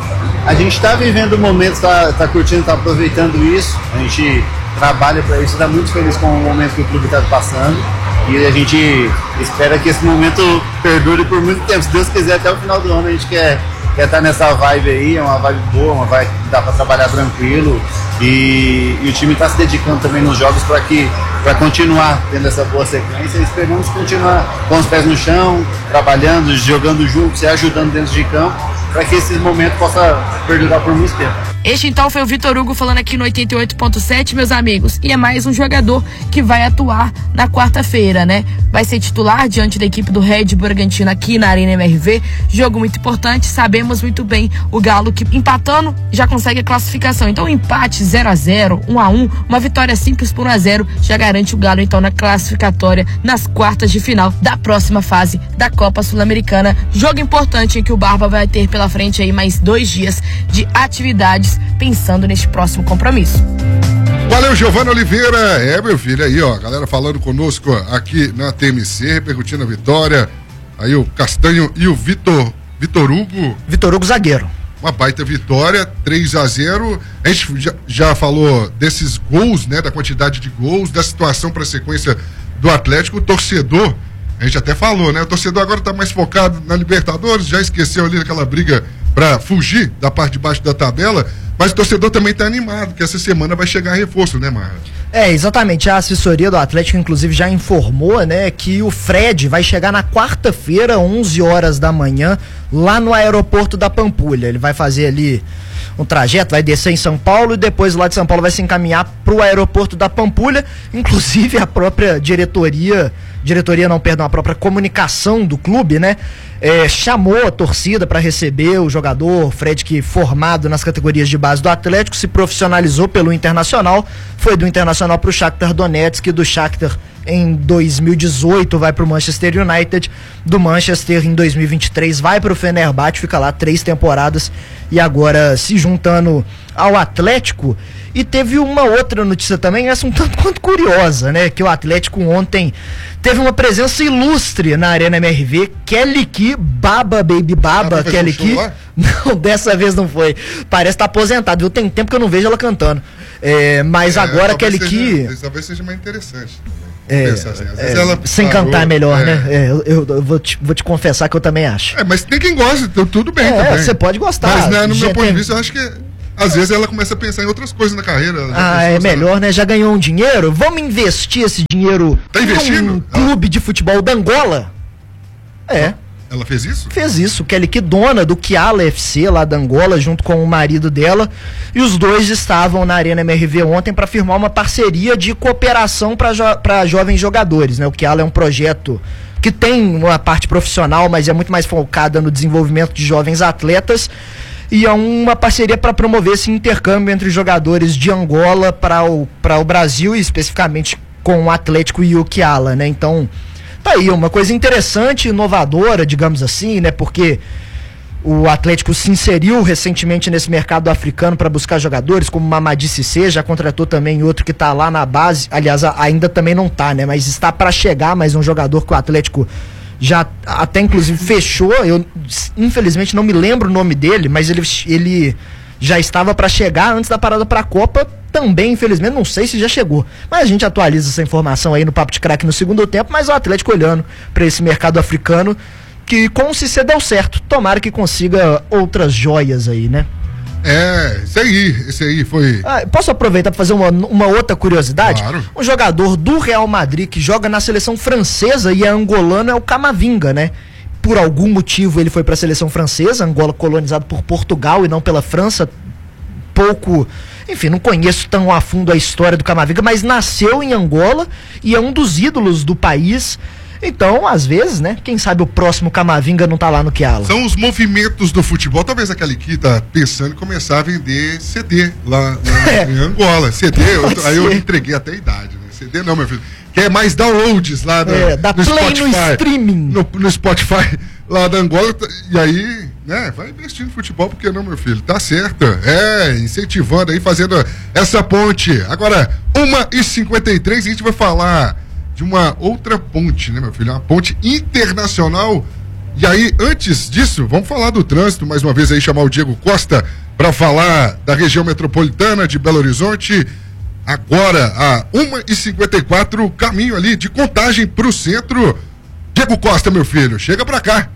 A gente está vivendo o momento, está tá curtindo, está aproveitando isso. A gente trabalha para isso, está muito feliz com o momento que o clube está passando. E a gente espera que esse momento perdure por muito tempo. Se Deus quiser, até o final do ano a gente quer, quer estar nessa vibe aí, é uma vibe boa, uma vibe que dá para trabalhar tranquilo. E, e o time está se dedicando também nos jogos para que para continuar tendo essa boa sequência. E esperamos continuar com os pés no chão, trabalhando, jogando junto, se ajudando dentro de campo, para que esse momento possa perdurar por muito tempo. Este então foi o Vitor Hugo falando aqui no oitenta e oito ponto sete, meus amigos. E é mais um jogador que vai atuar na quarta-feira, né? Vai ser titular diante da equipe do Red Bull Bragantino aqui na Arena M R V. Jogo muito importante, sabemos muito bem o Galo que empatando já consegue a classificação. Então um empate zero a zero, um a um, uma vitória simples por um a zero já garante o Galo então na classificatória nas quartas de final da próxima fase da Copa Sul-Americana. Jogo importante em que o Barba vai ter pela frente aí mais dois dias de atividades pensando neste próximo compromisso. Valeu, Giovana Oliveira. É, meu filho, aí, ó, galera falando conosco aqui na T M C, repercutindo a vitória. Aí o Castanho e o Vitor, Vitor Hugo. Vitor Hugo zagueiro. Uma baita vitória, três a zero. A gente já, já falou desses gols, né, da quantidade de gols, da situação para a sequência do Atlético. O torcedor, a gente até falou, né, o torcedor agora tá mais focado na Libertadores, já esqueceu ali aquela briga para fugir da parte de baixo da tabela. Mas o torcedor também está animado, que essa semana vai chegar reforço, né, Mara? É, exatamente. A assessoria do Atlético, inclusive, já informou, né, que o Fred vai chegar na quarta-feira, onze horas da manhã, lá no aeroporto da Pampulha. Ele vai fazer ali um trajeto, vai descer em São Paulo e depois lá de São Paulo vai se encaminhar para o aeroporto da Pampulha. Inclusive, a própria diretoria, diretoria não, perdão, a própria comunicação do clube, né, é, chamou a torcida para receber o jogador Fred, que formado nas categorias de base do Atlético, se profissionalizou pelo Internacional, foi do Internacional para o Shakhtar Donetsk e do Shakhtar em dois mil e dezoito vai pro Manchester United, do Manchester em dois mil e vinte e três vai pro Fenerbahçe, fica lá três temporadas e agora se juntando ao Atlético. E teve uma outra notícia também, essa um tanto quanto curiosa, né? Que o Atlético ontem teve uma presença ilustre na Arena M R V. Kelly Ki, Baba Baby Baba, ah, Kelly Ki. Não, dessa vez não foi. Parece estar tá aposentada, viu? Tem tempo que eu não vejo ela cantando. É, mas é, agora Kelly Ki. Talvez seja mais interessante. É, assim. é, ela sem parou, cantar é melhor, é. né? É, eu, eu, eu vou, te, vou te confessar que eu também acho. É, mas tem quem gosta, tudo bem. É, você pode gostar. Mas né, no meu ponto de vista, eu acho que às vezes ela começa a pensar em outras coisas na carreira. Ah, é melhor, né? Já ganhou um dinheiro? Vamos investir esse dinheiro tá investindo? em um clube ah. de futebol da Angola? É. Ela fez isso? Fez isso. Kelly Ki, dona do Kiala F C lá da Angola, junto com o marido dela. E os dois estavam na Arena M R V ontem para firmar uma parceria de cooperação para jo jovens jogadores, né? O Kiala é um projeto que tem uma parte profissional, mas é muito mais focada no desenvolvimento de jovens atletas. E é uma parceria para promover esse intercâmbio entre jogadores de Angola para o, para o Brasil, e especificamente com o Atlético e o Kiala, né? Então, tá aí, uma coisa interessante, inovadora, digamos assim, né? Porque o Atlético se inseriu recentemente nesse mercado africano para buscar jogadores, como o Mamadi Cissé, já contratou também outro que tá lá na base, aliás, ainda também não tá, né? Mas está para chegar mais um jogador que o Atlético já até inclusive fechou. Eu infelizmente não me lembro o nome dele, mas ele, ele já estava para chegar antes da parada para a Copa. Também, infelizmente, não sei se já chegou, mas a gente atualiza essa informação aí no Papo de Craque no segundo tempo. Mas o Atlético olhando para esse mercado africano, que com o Cissé deu certo, tomara que consiga outras joias aí, né? É, esse aí, esse aí foi... Ah, posso aproveitar para fazer uma, uma outra curiosidade? Claro. Um jogador do Real Madrid que joga na seleção francesa e é angolano é o Camavinga, né? Por algum motivo ele foi para a seleção francesa, Angola colonizado por Portugal e não pela França. Pouco, enfim, não conheço tão a fundo a história do Camavinga, mas nasceu em Angola e é um dos ídolos do país. Então, às vezes, né? Quem sabe o próximo Camavinga não tá lá no Kiala. São os movimentos do futebol. Talvez aquela aqui tá pensando em começar a vender C D lá, lá é. em Angola. C D, eu, aí eu entreguei até a idade, né? C D não, meu filho. Quer mais downloads lá no, é, da no Play Spotify. No streaming. No, no Spotify lá da Angola. E aí, né? Vai investindo em futebol, porque não, meu filho? Tá certo. É, incentivando aí, fazendo essa ponte. Agora, uma e cinquenta e três, a gente vai falar de uma outra ponte, né, meu filho? Uma ponte internacional. E aí, antes disso, vamos falar do trânsito, mais uma vez aí, chamar o Diego Costa para falar da região metropolitana de Belo Horizonte. Agora, a uma e cinquenta e quatro, caminho ali de Contagem para o centro. Diego Costa, meu filho, chega para cá.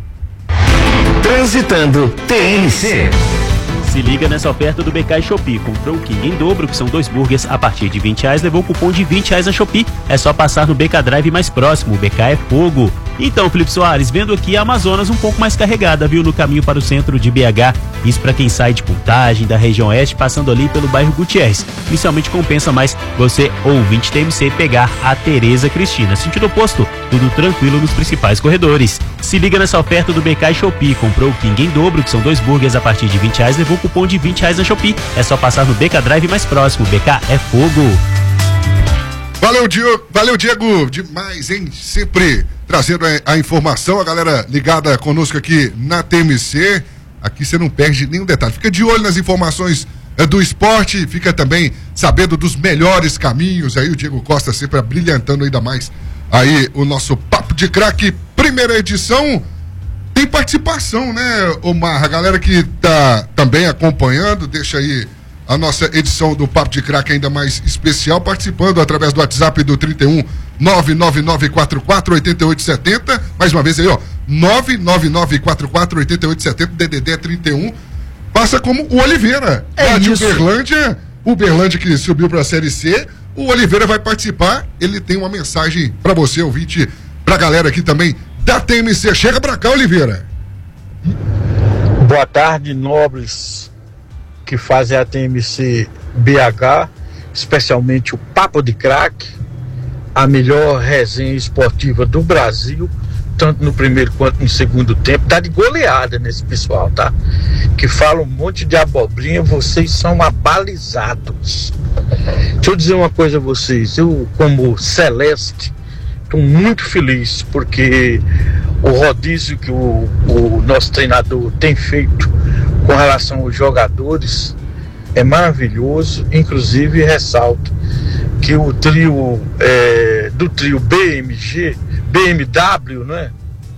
Transitando T N C. Se liga nessa oferta do B K e Shopee. Comprou o King em dobro, que são dois burgers a partir de vinte reais, levou o cupom de vinte reais na Shopee. É só passar no B K Drive mais próximo, o B K é fogo. Então, Felipe Soares, vendo aqui a Amazonas um pouco mais carregada, viu, no caminho para o centro de B H. Isso para quem sai de Contagem, da região oeste, passando ali pelo bairro Gutierrez. Inicialmente compensa mais você, ouvinte T M C, pegar a Tereza Cristina. Sentido oposto, tudo tranquilo nos principais corredores. Se liga nessa oferta do B K e Shopee. Comprou o King em dobro, que são dois burgers a partir de vinte reais, levou o cupom de vinte reais na Shopee. É só passar no B K Drive mais próximo. B K é fogo. Valeu, Diego, valeu, Diego, demais, hein? Sempre trazendo a, a informação, a galera ligada conosco aqui na T M C. Aqui você não perde nenhum detalhe. Fica de olho nas informações é, do esporte, fica também sabendo dos melhores caminhos. Aí o Diego Costa sempre brilhantando ainda mais aí o nosso Papo de Craque, primeira edição. Tem participação, né, Omar? A galera que tá também acompanhando, deixa aí a nossa edição do Papo de Craque ainda mais especial, participando através do WhatsApp do trinta e um, nove nove nove quatro quatro, oito oito sete zero. Mais uma vez aí, ó, nove nove nove quatro quatro, oito oito sete zero, D D D é trinta e um. Passa como o Oliveira, é lá de isso. Uberlândia, Uberlândia que subiu para a Série C. O Oliveira vai participar, ele tem uma mensagem para você, ouvinte, pra galera aqui também da T M C. Chega pra cá, Oliveira. Boa tarde, nobres que fazem a T M C B H, especialmente o Papo de Craque, a melhor resenha esportiva do Brasil, tanto no primeiro quanto no segundo tempo. Tá de goleada nesse pessoal, tá? Que fala um monte de abobrinha, vocês são abalizados. Deixa eu dizer uma coisa a vocês, eu como Celeste estou muito feliz porque o rodízio que o, o nosso treinador tem feito com relação aos jogadores é maravilhoso. Inclusive ressalto que o trio é, do trio B M G, B M W, né?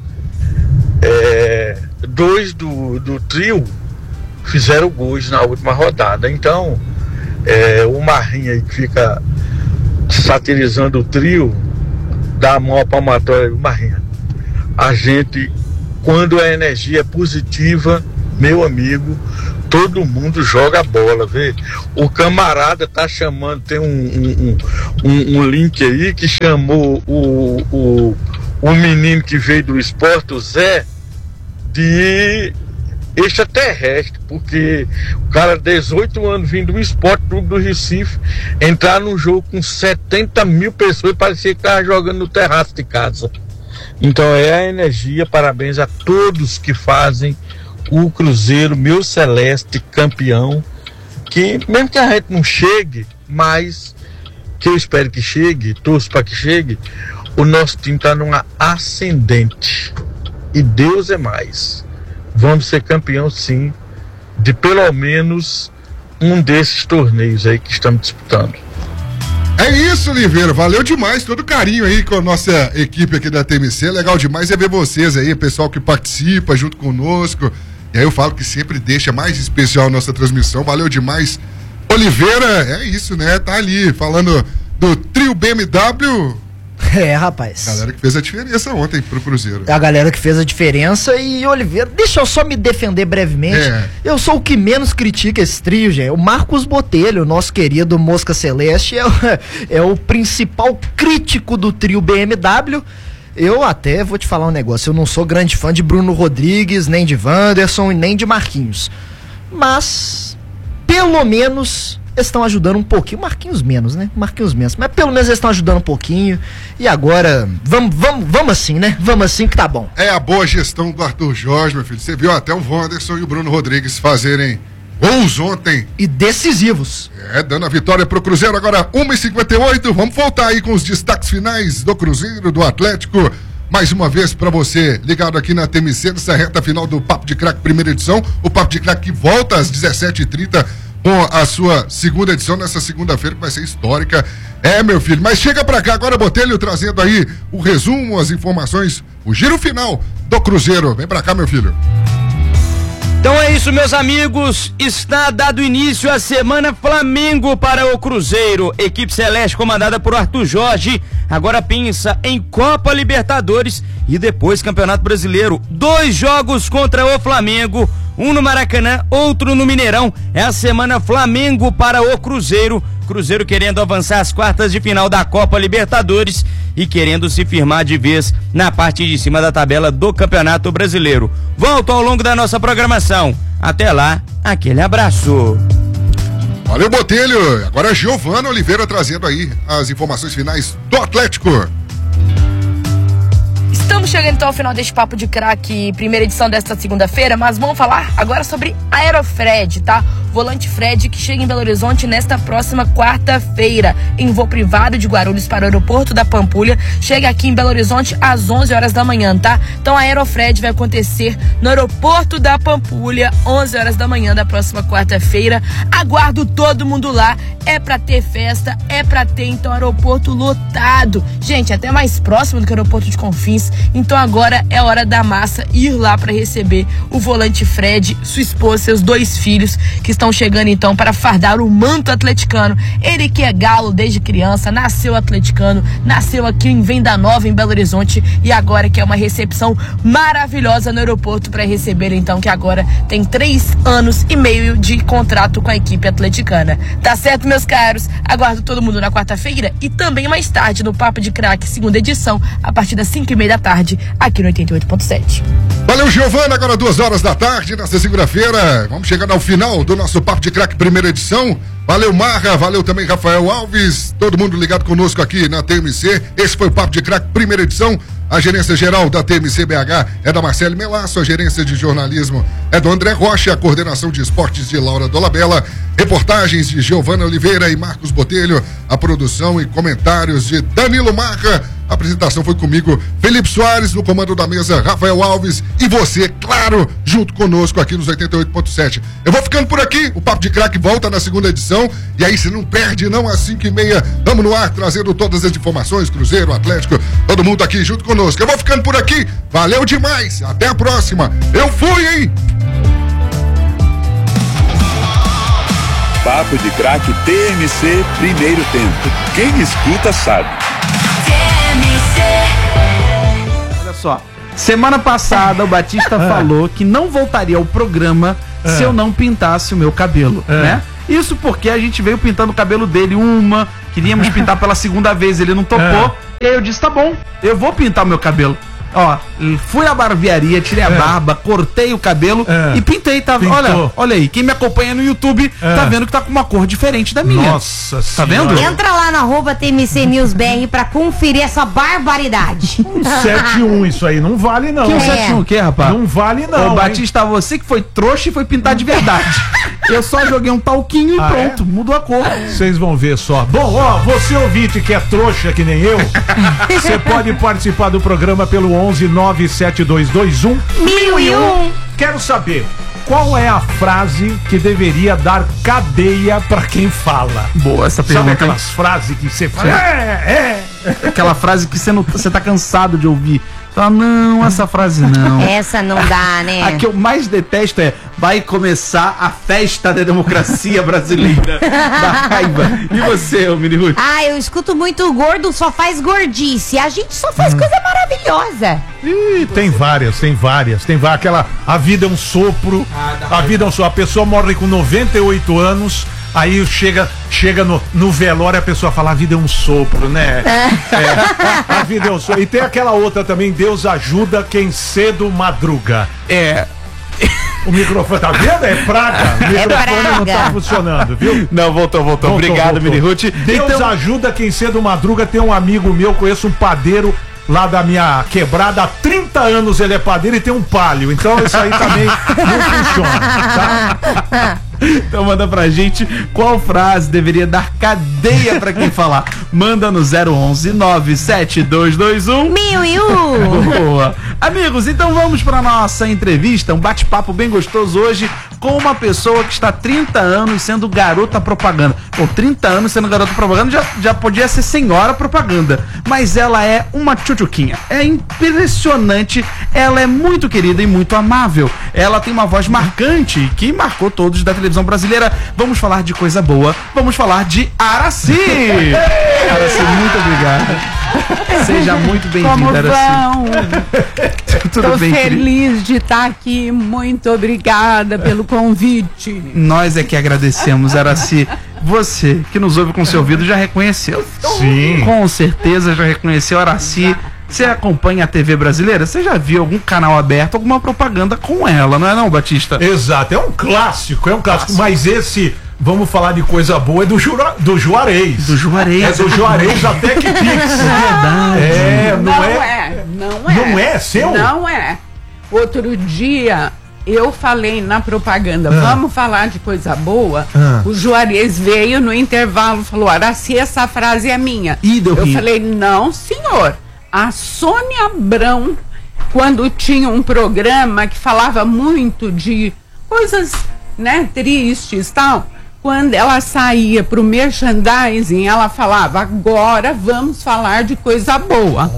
É, dois do, do trio fizeram gols na última rodada. Então é, o Marrinha aí que fica satirizando o trio, dá a mão à palmatória. Marrinha, a gente, quando a energia é positiva, meu amigo, todo mundo joga bola, vê? O camarada tá chamando, tem um, um, um, um link aí que chamou o, o, o menino que veio do esporte, o Zé, de extraterrestre, porque o cara, dezoito anos, vindo do Esporte Clube do Recife, entrar num jogo com setenta mil pessoas e parecia que tava jogando no terraço de casa. Então é a energia, parabéns a todos que fazem o Cruzeiro, meu Celeste, campeão, que mesmo que a gente não chegue, mas que eu espero que chegue, torço para que chegue, o nosso time está numa ascendente, e Deus é mais. Vamos ser campeão sim, de pelo menos um desses torneios aí que estamos disputando. É isso, Oliveira, valeu demais, todo carinho aí com a nossa equipe aqui da T M C, legal demais é ver vocês aí, pessoal que participa junto conosco, e aí eu falo que sempre deixa mais especial a nossa transmissão, valeu demais. Oliveira, é isso, né, tá ali falando do trio B M W. É, rapaz. Galera que fez a diferença ontem pro Cruzeiro. A galera que fez a diferença. E, Oliveira, deixa eu só me defender brevemente. É. Eu sou o que menos critica esse trio, gente. O Marcos Botelho, nosso querido Mosca Celeste, é o, é o principal crítico do trio B M W. Eu até vou te falar um negócio. Eu não sou grande fã de Bruno Rodrigues, nem de Wanderson, nem de Marquinhos. Mas, pelo menos, estão ajudando um pouquinho. Marquinhos menos, né? Marquinhos menos. Mas pelo menos eles estão ajudando um pouquinho. E agora, vamos, vamos, vamos assim, né? Vamos assim que tá bom. É a boa gestão do Arthur Jorge, meu filho. Você viu até o Wanderson e o Bruno Rodrigues fazerem gols ontem. E decisivos. É, dando a vitória pro Cruzeiro. Agora, uma e cinquenta e oito. Vamos voltar aí com os destaques finais do Cruzeiro, do Atlético. Mais uma vez para você, ligado aqui na T M C, nessa reta final do Papo de Craque, primeira edição. O Papo de Craque que volta às dezessete e trinta com a sua segunda edição, nessa segunda-feira, que vai ser histórica. É, meu filho, mas chega pra cá agora, Botelho, trazendo aí o resumo, as informações, o giro final do Cruzeiro. Vem pra cá, meu filho. Então é isso, meus amigos, está dado início a semana Flamengo para o Cruzeiro. Equipe celeste comandada por Arthur Jorge agora pensa em Copa Libertadores e depois Campeonato Brasileiro. Dois jogos contra o Flamengo, um no Maracanã, outro no Mineirão. É a semana Flamengo para o Cruzeiro. Cruzeiro querendo avançar às quartas de final da Copa Libertadores e querendo se firmar de vez na parte de cima da tabela do Campeonato Brasileiro. Volto ao longo da nossa programação. Até lá, aquele abraço. Valeu, Botelho. Agora Giovana Oliveira trazendo aí as informações finais do Atlético. Estamos chegando então ao final deste Papo de Craque, primeira edição desta segunda-feira, mas vamos falar agora sobre Aerofred, tá? Volante Fred, que chega em Belo Horizonte nesta próxima quarta-feira, em voo privado de Guarulhos para o aeroporto da Pampulha, chega aqui em Belo Horizonte às onze horas da manhã, tá? Então a Aerofred vai acontecer no aeroporto da Pampulha, onze horas da manhã da próxima quarta-feira. Aguardo todo mundo lá, é pra ter festa, é pra ter então aeroporto lotado. Gente, até mais próximo do que o aeroporto de Confins. Então agora é hora da massa ir lá para receber o volante Fred, sua esposa, seus dois filhos, que estão chegando então para fardar o manto atleticano. Ele que é galo desde criança, nasceu atleticano, nasceu aqui em Venda Nova, em Belo Horizonte, e agora que é uma recepção maravilhosa no aeroporto para receber então, que agora tem três anos e meio de contrato com a equipe atleticana. Tá certo, meus caros? Aguardo todo mundo na quarta-feira e também mais tarde no Papo de Craque, segunda edição, a partir das cinco e meia da tarde, aqui no oitenta e oito ponto sete. Valeu, Giovana, agora duas horas da tarde, nessa segunda-feira. Vamos chegando ao final do nosso Papo de Craque, primeira edição. Valeu, Marra, valeu também Rafael Alves, todo mundo ligado conosco aqui na T M C. Esse foi o Papo de Craque, primeira edição. A gerência geral da T M C B H é da Marcele Melasso, a gerência de jornalismo é do André Rocha, a coordenação de esportes de Laura Dolabella, reportagens de Giovana Oliveira e Marcos Botelho, a produção e comentários de Danilo Marca. A apresentação foi comigo, Felipe Soares, no comando da mesa, Rafael Alves e você, claro, junto conosco aqui nos oitenta e oito ponto sete. Eu vou ficando por aqui, o Papo de Craque volta na segunda edição e aí você não perde não, às cinco e meia, tamo no ar trazendo todas as informações, Cruzeiro, Atlético, todo mundo aqui junto conosco. Eu vou ficando por aqui, valeu demais, até a próxima, eu fui, hein? Papo de Craque T M C, primeiro tempo. Quem escuta sabe. Olha só, semana passada o Batista É. falou que não voltaria ao programa É. se eu não pintasse o meu cabelo, É. né? Isso porque a gente veio pintando o cabelo dele uma, queríamos pintar pela segunda vez, ele não topou. E aí eu disse, tá bom, eu vou pintar o meu cabelo. Ó, fui à barbearia, tirei a É. barba, cortei o cabelo É. e pintei, tá? Pintou. Olha, olha aí, quem me acompanha no YouTube É. tá vendo que tá com uma cor diferente da minha. Nossa Tá vendo? Entra lá na arroba T M C News B R pra conferir essa barbaridade. sete um isso aí, não vale não. Que um É. sete um o quê, rapaz? Não vale não. Ô, hein? Batista, você que foi trouxa e foi pintar de verdade. Eu só joguei um talquinho e Ah, pronto, mudou a cor. Vocês vão ver só. Bom, ó, você ouvinte que é trouxa que nem eu, você pode participar do programa pelo onze nove sete dois dois um Mil e um. Quero saber qual é a frase que deveria dar cadeia pra quem fala. Boa essa Sabe pergunta. aquelas frases que você fala? Sim. É, é. Aquela frase que você não, você tá cansado de ouvir. Fala, não, essa frase não. Essa não dá, né? A que eu mais detesto é vai começar a festa da democracia brasileira. Da raiva. E você, ô Mini Ruth? Ah, eu escuto muito o gordo só faz gordice. A gente só faz Hum. coisa maravilhosa. Ih, tem várias, tem várias. Tem várias. Aquela, a vida é um sopro. A vida é um sopro. A pessoa morre com noventa e oito anos. Aí chega, chega no, no velório, a pessoa fala, a vida é um sopro, né? É, a vida é um sopro. E tem aquela outra também, Deus ajuda quem cedo madruga. É. O microfone, tá vendo? É praga. O microfone não tá praga. funcionando, viu? Não, voltou, voltou. Voltou, Obrigado, voltou. Mini Ruth. Deus Então- ajuda quem cedo madruga. Tem um amigo meu, conheço um padeiro lá da minha quebrada. Há trinta anos ele é padeiro e tem um palio. Então isso aí também não funciona, tá? Então manda pra gente qual frase deveria dar cadeia pra quem falar. Manda no zero onze nove sete dois dois um Mil e um. Boa. Amigos, então vamos pra nossa entrevista, um bate-papo bem gostoso hoje com uma pessoa que está há trinta anos sendo garota propaganda. Pô, trinta anos sendo garota propaganda já, já podia ser senhora propaganda, mas ela é uma tchutchuquinha. É impressionante, ela é muito querida e muito amável. Ela tem uma voz marcante que marcou todos da televisão brasileira. Vamos falar de coisa boa, vamos falar de Aracy. Aracy, muito obrigado. Seja muito Como bem-vinda, vão? Aracy. Tudo Tô bem, querida? feliz de estar aqui. Muito obrigada pelo convite. Nós é que agradecemos, Aracy. Você que nos ouve com seu ouvido já reconheceu. Sim. Com certeza já reconheceu Aracy. Você acompanha a T V brasileira? Você já viu algum canal aberto, alguma propaganda com ela, não é não, Batista? Exato, é um clássico, é um clássico. Mas esse, vamos falar de coisa boa, é do, Jura, do Juarez. Do Juarez. É do Juarez até que Pix. Verdade. É, não, Não é. é, não é. Não é seu? Não é. Outro dia eu falei na propaganda, Ah. vamos falar de coisa boa. Ah. O Juarez veio no intervalo e falou, Aracy, essa frase é minha. Ih, deu eu rim. falei, não, senhor. A Sônia Abrão, quando tinha um programa que falava muito de coisas, né, tristes e tal, quando ela saía pro merchandising, ela falava, agora vamos falar de coisa boa.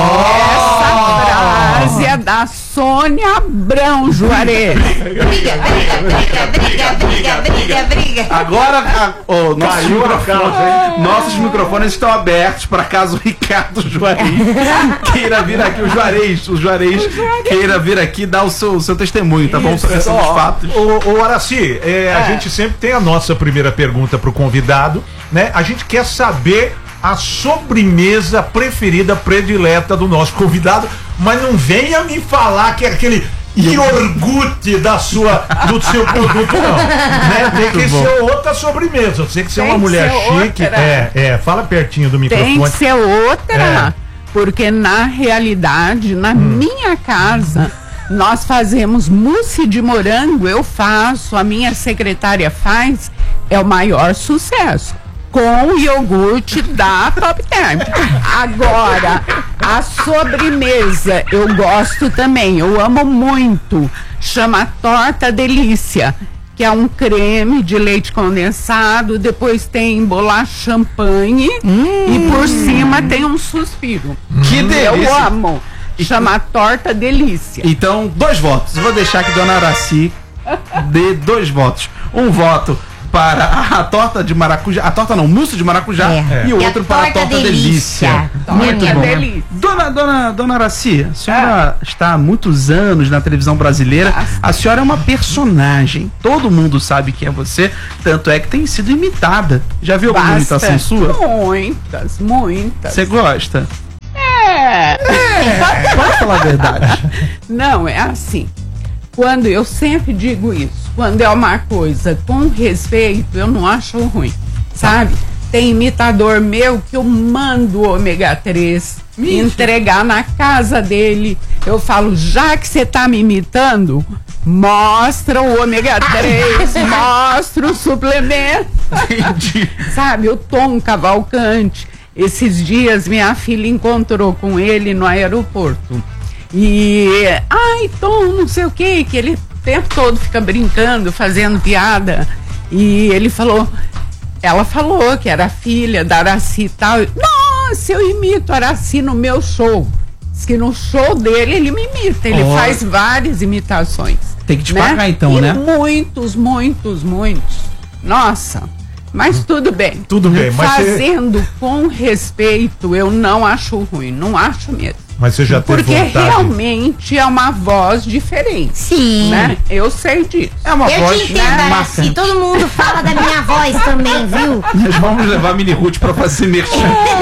Essa frase é da Sônia Abrão, Juarez. Briga, briga, briga, briga, briga, briga, briga. Agora, a, oh, nossos, Caiu a microfones, casa, nossos microfones estão abertos para caso o Ricardo Juarez queira vir aqui, o Juarez, o Juarez queira vir aqui dar o seu, o seu testemunho, tá bom? Isso, Sobre esses ó, fatos. Ô, ô Aracy, é, a gente sempre tem a nossa primeira pergunta pro convidado, né? A gente quer saber a sobremesa preferida, predileta do nosso convidado, mas não venha me falar que é aquele iogurte da sua, do seu produto, não. Né? Tem que Muito ser outra sobremesa. Você que você é Tem uma que mulher ser chique. outra. É, é, fala pertinho do microfone. Tem que ser outra. É. Porque na realidade, na minha casa, nós fazemos mousse de morango, eu faço, a minha secretária faz, é o maior sucesso. Com o iogurte da Top Term. Agora, a sobremesa eu gosto também, eu amo muito. Chama Torta Delícia, que é um creme de leite condensado, depois tem bolacha champanhe hum. e por cima tem um suspiro. Que delícia! Eu amo. Chama Torta Delícia. Então, dois votos. Vou deixar que Dona Araci dê dois votos. Um voto para a torta de maracujá, a torta não, mousse de maracujá, é. e o e outro a para a torta delícia. delícia. Muito bom. Delícia. Dona, dona, dona Araci, a senhora é. está há muitos anos na televisão brasileira, Nossa. a senhora é uma personagem, todo mundo sabe que é você, tanto é que tem sido imitada. Já viu alguma imitação sua? Muitas, muitas. Você gosta? É. é. Pode falar a verdade. Não, é assim. Quando eu sempre digo isso, quando é uma coisa com respeito, eu não acho ruim, sabe? Tem imitador meu que eu mando o ômega três Micho. entregar na casa dele. Eu falo, já que você tá me imitando, mostra o ômega três, mostra o suplemento. Entendi. Sabe, o Tom Cavalcante. Esses dias minha filha encontrou com ele no aeroporto. E, ai, Tom, não sei o que, que ele o tempo todo fica brincando, fazendo piada. E ele falou, ela falou que era filha da Araci e tal. Nossa, eu imito a Araci no meu show. Diz que no show dele ele me imita, ele oh. faz várias imitações. Tem que te né? pagar então, e né? Muitos, muitos, muitos. Nossa, mas tudo bem. Tudo bem, mas fazendo você... com respeito, eu não acho ruim, não acho mesmo. Mas você já teve Porque vontade? realmente é uma voz diferente. Sim. Né? Eu sei disso. É uma eu voz te entendo, Araci. Todo mundo fala da minha voz também, viu? Nós vamos levar a Mini Ruth pra fazer merchan.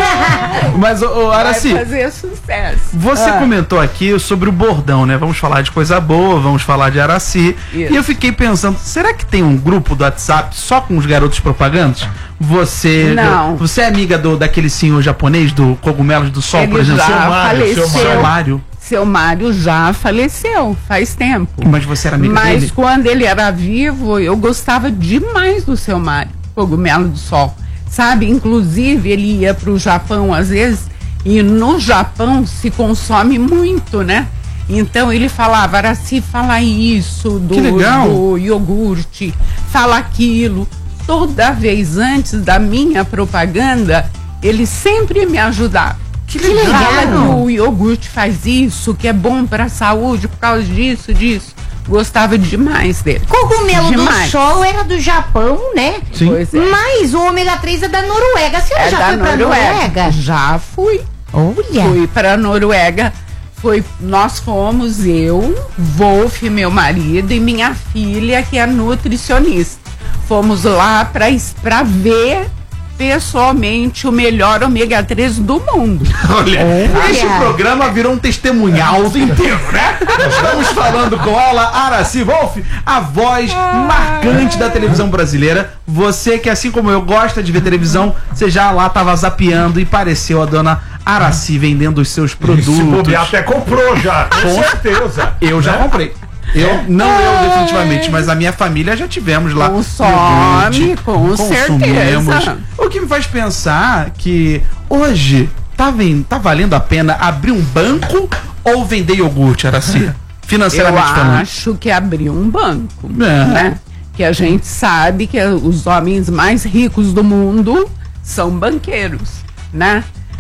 Mas, ô, Araci, vai fazer sucesso. Você ah. comentou aqui sobre o bordão, né? Vamos falar de coisa boa, vamos falar de Araci. Isso. E eu fiquei pensando, será que tem um grupo do WhatsApp só com os garotos propagandas? Você, não. você é amiga do, daquele senhor japonês do Cogumelos do Sol, Ele por exemplo? Já seu Mário, faleceu. seu Mário. Seu Mário já faleceu, faz tempo. Mas você era amiga Mas dele? Mas quando ele era vivo, eu gostava demais do seu Mário, Cogumelo do Sol. Sabe, inclusive ele ia pro Japão às vezes, e no Japão se consome muito, né? Então ele falava, Araci, fala isso do, do iogurte, fala aquilo. Toda vez antes da minha propaganda, ele sempre me ajudava. Que legal! Fala que o iogurte faz isso, que é bom para a saúde por causa disso, disso. Gostava demais dele. Cogumelo demais. do Sol era do Japão, né? Sim. Pois é. Mas o ômega três é da Noruega. A senhora é já da foi pra Noruega? Noruega? Já fui. Olha! Fui para Noruega. Foi, nós fomos, eu, Wolf, meu marido, e minha filha, que é nutricionista. Fomos lá para ver pessoalmente o melhor ômega três do mundo. Olha, Olha. Este programa virou um testemunhal inteiro, né? Nós estamos falando com ela, Araci Wolf, a voz marcante da televisão brasileira. Você que, assim como eu, gosta de ver televisão, você já lá tava zapeando e pareceu a dona Araci vendendo os seus produtos. Se bobear, até comprou já, com, com certeza. Eu já comprei. Eu, não eu definitivamente, mas a minha família já tivemos lá. Consome, com certeza. O que me faz pensar que hoje tá, vem, tá valendo a pena abrir um banco ou vender iogurte, Araci? Financeiramente falando. Eu acho que abrir um banco, é. né? Que a gente sabe que os homens mais ricos do mundo são banqueiros, né?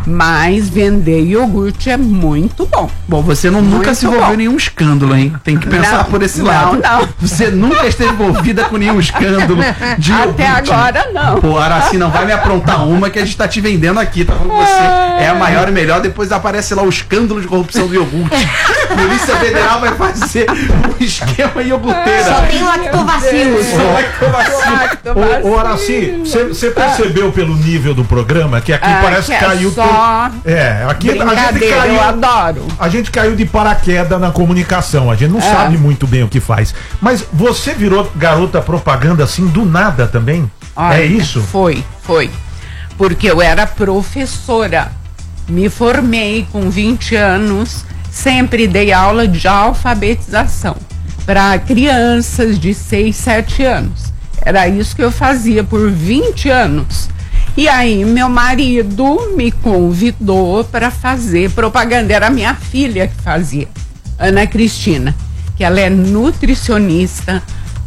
Mas vender iogurte é muito bom. Bom, você não, nunca se envolveu em nenhum escândalo, hein? Tem que pensar não, por esse não, lado. Não, não. Você nunca esteve envolvida com nenhum escândalo de Até iogurte. agora, não. Pô, Araci, não vai me aprontar uma que a gente tá te vendendo aqui, tá falando que você é a maior e melhor, depois aparece lá o escândalo de corrupção do iogurte. Polícia Federal vai fazer um esquema iogurteira. Só tem lactobacilos. Ô, ô, Araci, você percebeu pelo nível do programa que aqui ah, parece que caiu... Só... É, aqui a gente caiu, eu adoro. A gente caiu de paraquedas na comunicação, a gente não é. sabe muito bem o que faz. Mas você virou garota propaganda assim do nada também? Olha, é isso? Foi, foi. Porque eu era professora Me formei com vinte anos, sempre dei aula de alfabetização para crianças de seis, sete anos. Era isso que eu fazia por vinte anos. E aí meu marido me convidou para fazer propaganda. Era minha filha que fazia, Ana Cristina, que ela é nutricionista,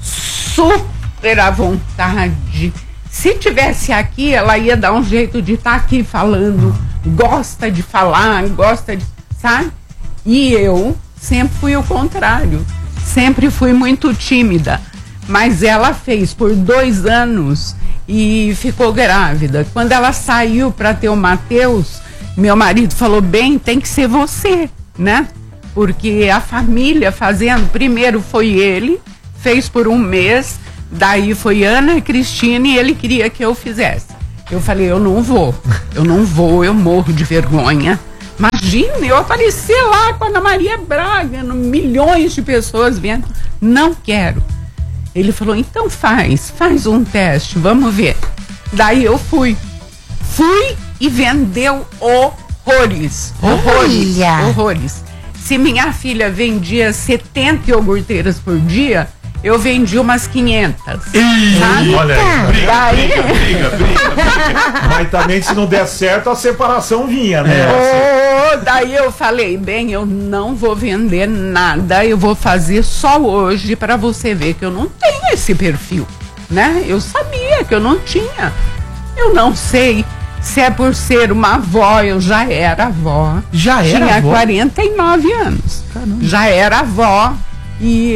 super à vontade. Se tivesse aqui, ela ia dar um jeito de estar aqui falando. Gosta de falar, gosta de... sabe? E eu sempre fui o contrário. Sempre fui muito tímida. Mas ela fez por dois anos e ficou grávida. Quando ela saiu para ter o Matheus, meu marido falou, bem, tem que ser você, né? Porque a família fazendo, primeiro foi ele, fez por um mês, daí foi Ana Cristina e ele queria que eu fizesse. Eu falei, eu não vou, eu não vou, eu morro de vergonha. Imagina, eu aparecer lá com a Ana Maria Braga, no, milhões de pessoas vendo, não quero. Ele falou, então faz, faz um teste, vamos ver. Daí eu fui, fui e vendeu horrores, horrores, Olha. horrores. Se minha filha vendia setenta iogurteiras por dia, eu vendi umas quinhentas. Sabe? Olha aí, briga, Daí... briga, briga, briga, briga. Mas também se não der certo, a separação vinha, né? Oh, daí eu falei, bem, eu não vou vender nada, eu vou fazer só hoje para você ver que eu não tenho esse perfil, né? Eu sabia que eu não tinha. Eu não sei se é por ser uma avó, eu já era avó. Já era Tinha avó? quarenta e nove anos. Caramba. Já era avó e...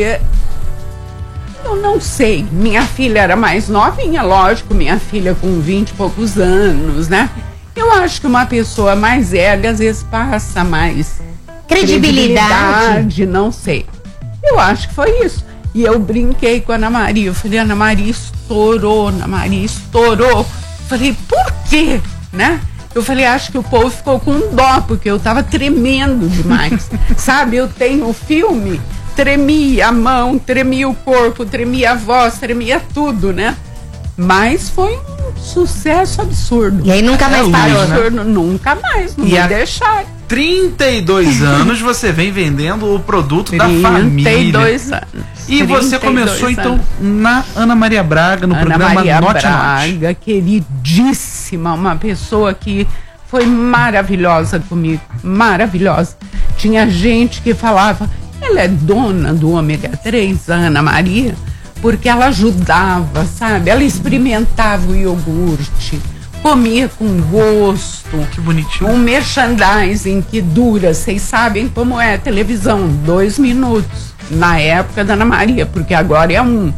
eu não sei, minha filha era mais novinha, lógico, minha filha com vinte e poucos anos, né? Eu acho que uma pessoa mais velha às vezes passa mais Credibilidade. credibilidade, não sei. Eu acho que foi isso. E eu brinquei com a Ana Maria, eu falei, Ana Maria estourou, Ana Maria estourou. Falei, por quê? Né? Eu falei, acho que o povo ficou com dó, porque eu tava tremendo demais. Sabe, eu tenho o filme... Tremia a mão, tremia o corpo, tremia a voz, tremia tudo, né? Mas foi um sucesso absurdo. E aí nunca mais é, parou, absurdo, né? Nunca mais, não E vou há deixar. trinta e dois anos você vem vendendo o produto da família. trinta e dois anos. E você começou então anos. na Ana Maria Braga, no Ana programa Maria Note Braga, Note. queridíssima, uma pessoa que foi maravilhosa comigo, maravilhosa. Tinha gente que falava, ela é dona do ômega três, a Ana Maria, porque ela ajudava, sabe? Ela experimentava o iogurte, comia com gosto. Que bonitinho. Um merchandising que dura, vocês sabem como é a televisão, dois minutos. Na época da Ana Maria, porque agora é um.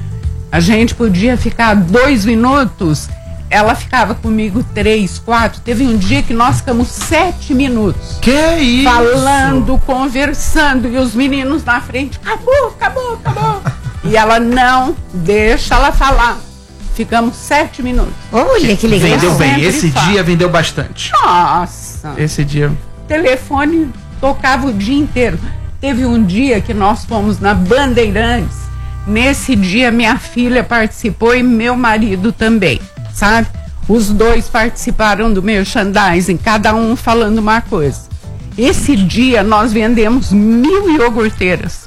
A gente podia ficar dois minutos, ela ficava comigo três, quatro. Teve um dia que nós ficamos sete minutos. Que isso? Falando, conversando, e os meninos na frente, acabou, acabou, acabou. E ela, não, deixa ela falar. Ficamos sete minutos. Olha que legal. Vendeu bem, Sempre esse fala. dia vendeu bastante. Nossa. Esse dia. Telefone tocava o dia inteiro. Teve um dia que nós fomos na Bandeirantes. Nesse dia minha filha participou e meu marido também, sabe? Os dois participaram do merchandising, cada um falando uma coisa. Esse dia nós vendemos mil iogurteiras.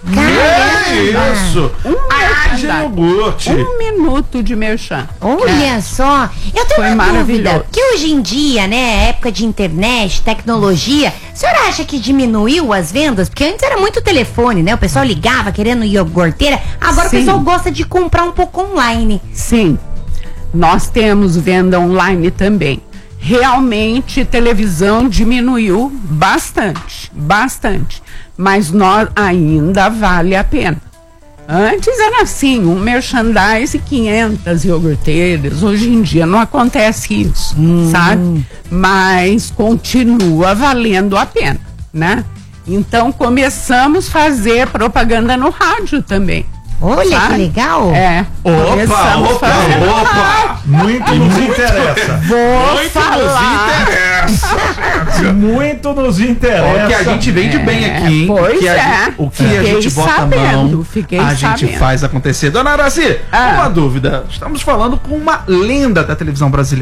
Que isso? Um Ah, de merchan. iogurte. Um minuto de merchan. Olha É. só, eu tenho Foi uma maravilhoso. dúvida, que hoje em dia, né, época de internet, tecnologia, a senhora acha que diminuiu as vendas? Porque antes era muito telefone, né, o pessoal ligava querendo iogurteira, agora Sim. o pessoal gosta de comprar um pouco online. Sim, nós temos venda online também. Realmente, televisão diminuiu bastante, bastante. Mas nós ainda vale a pena. Antes era assim, um merchandise, quinhentas iogurteiras. Hoje em dia não acontece isso, sabe? Mas continua valendo a pena, né? Então começamos a fazer propaganda no rádio também. Olha sabe? que legal. É. Opa, começamos opa, fazer no opa. rádio. Muito nos interessa. Vou Muito falar. nos interessa, gente. Muito nos interessa. Ó, que a gente vende bem aqui, hein? pois que a é. gente- o que a Fiquei gente bota a sabendo, mão, fiquei a gente sabendo. faz acontecer. Dona Araci, Ah. uma dúvida. Estamos falando com uma lenda da televisão brasileira.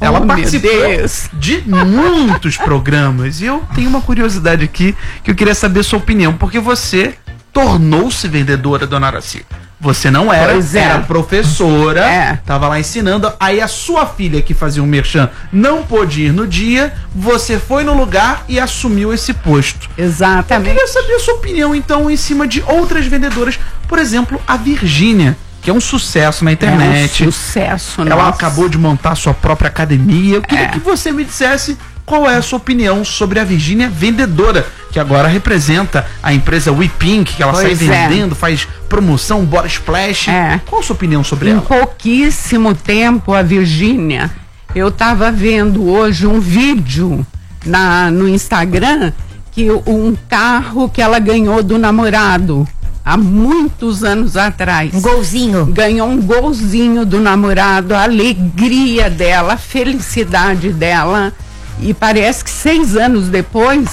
Ela Oh, meu participou Deus. de muitos programas. E eu tenho uma curiosidade aqui que eu queria saber sua opinião, porque você tornou-se vendedora, dona Araci. Você não era, Pois é. era professora, É. tava lá ensinando. Aí a sua filha, que fazia um merchan, não pôde ir no dia, você foi no lugar e assumiu esse posto. Exatamente. Eu queria saber a sua opinião, então, em cima de outras vendedoras. Por exemplo, a Virgínia, que é um sucesso na internet. É um sucesso, Ela nossa. acabou de montar sua própria academia. Eu queria É. que você me dissesse qual é a sua opinião sobre a Virgínia vendedora, que agora representa a empresa WePink, que ela Pois sai é. vendendo, faz promoção, body splash. É. Qual a sua opinião sobre Em ela? pouquíssimo tempo, a Virgínia, eu estava vendo hoje um vídeo na, no Instagram que um carro que ela ganhou do namorado há muitos anos atrás. Um golzinho. Ganhou um golzinho do namorado, a alegria dela, a felicidade dela. E parece que seis anos depois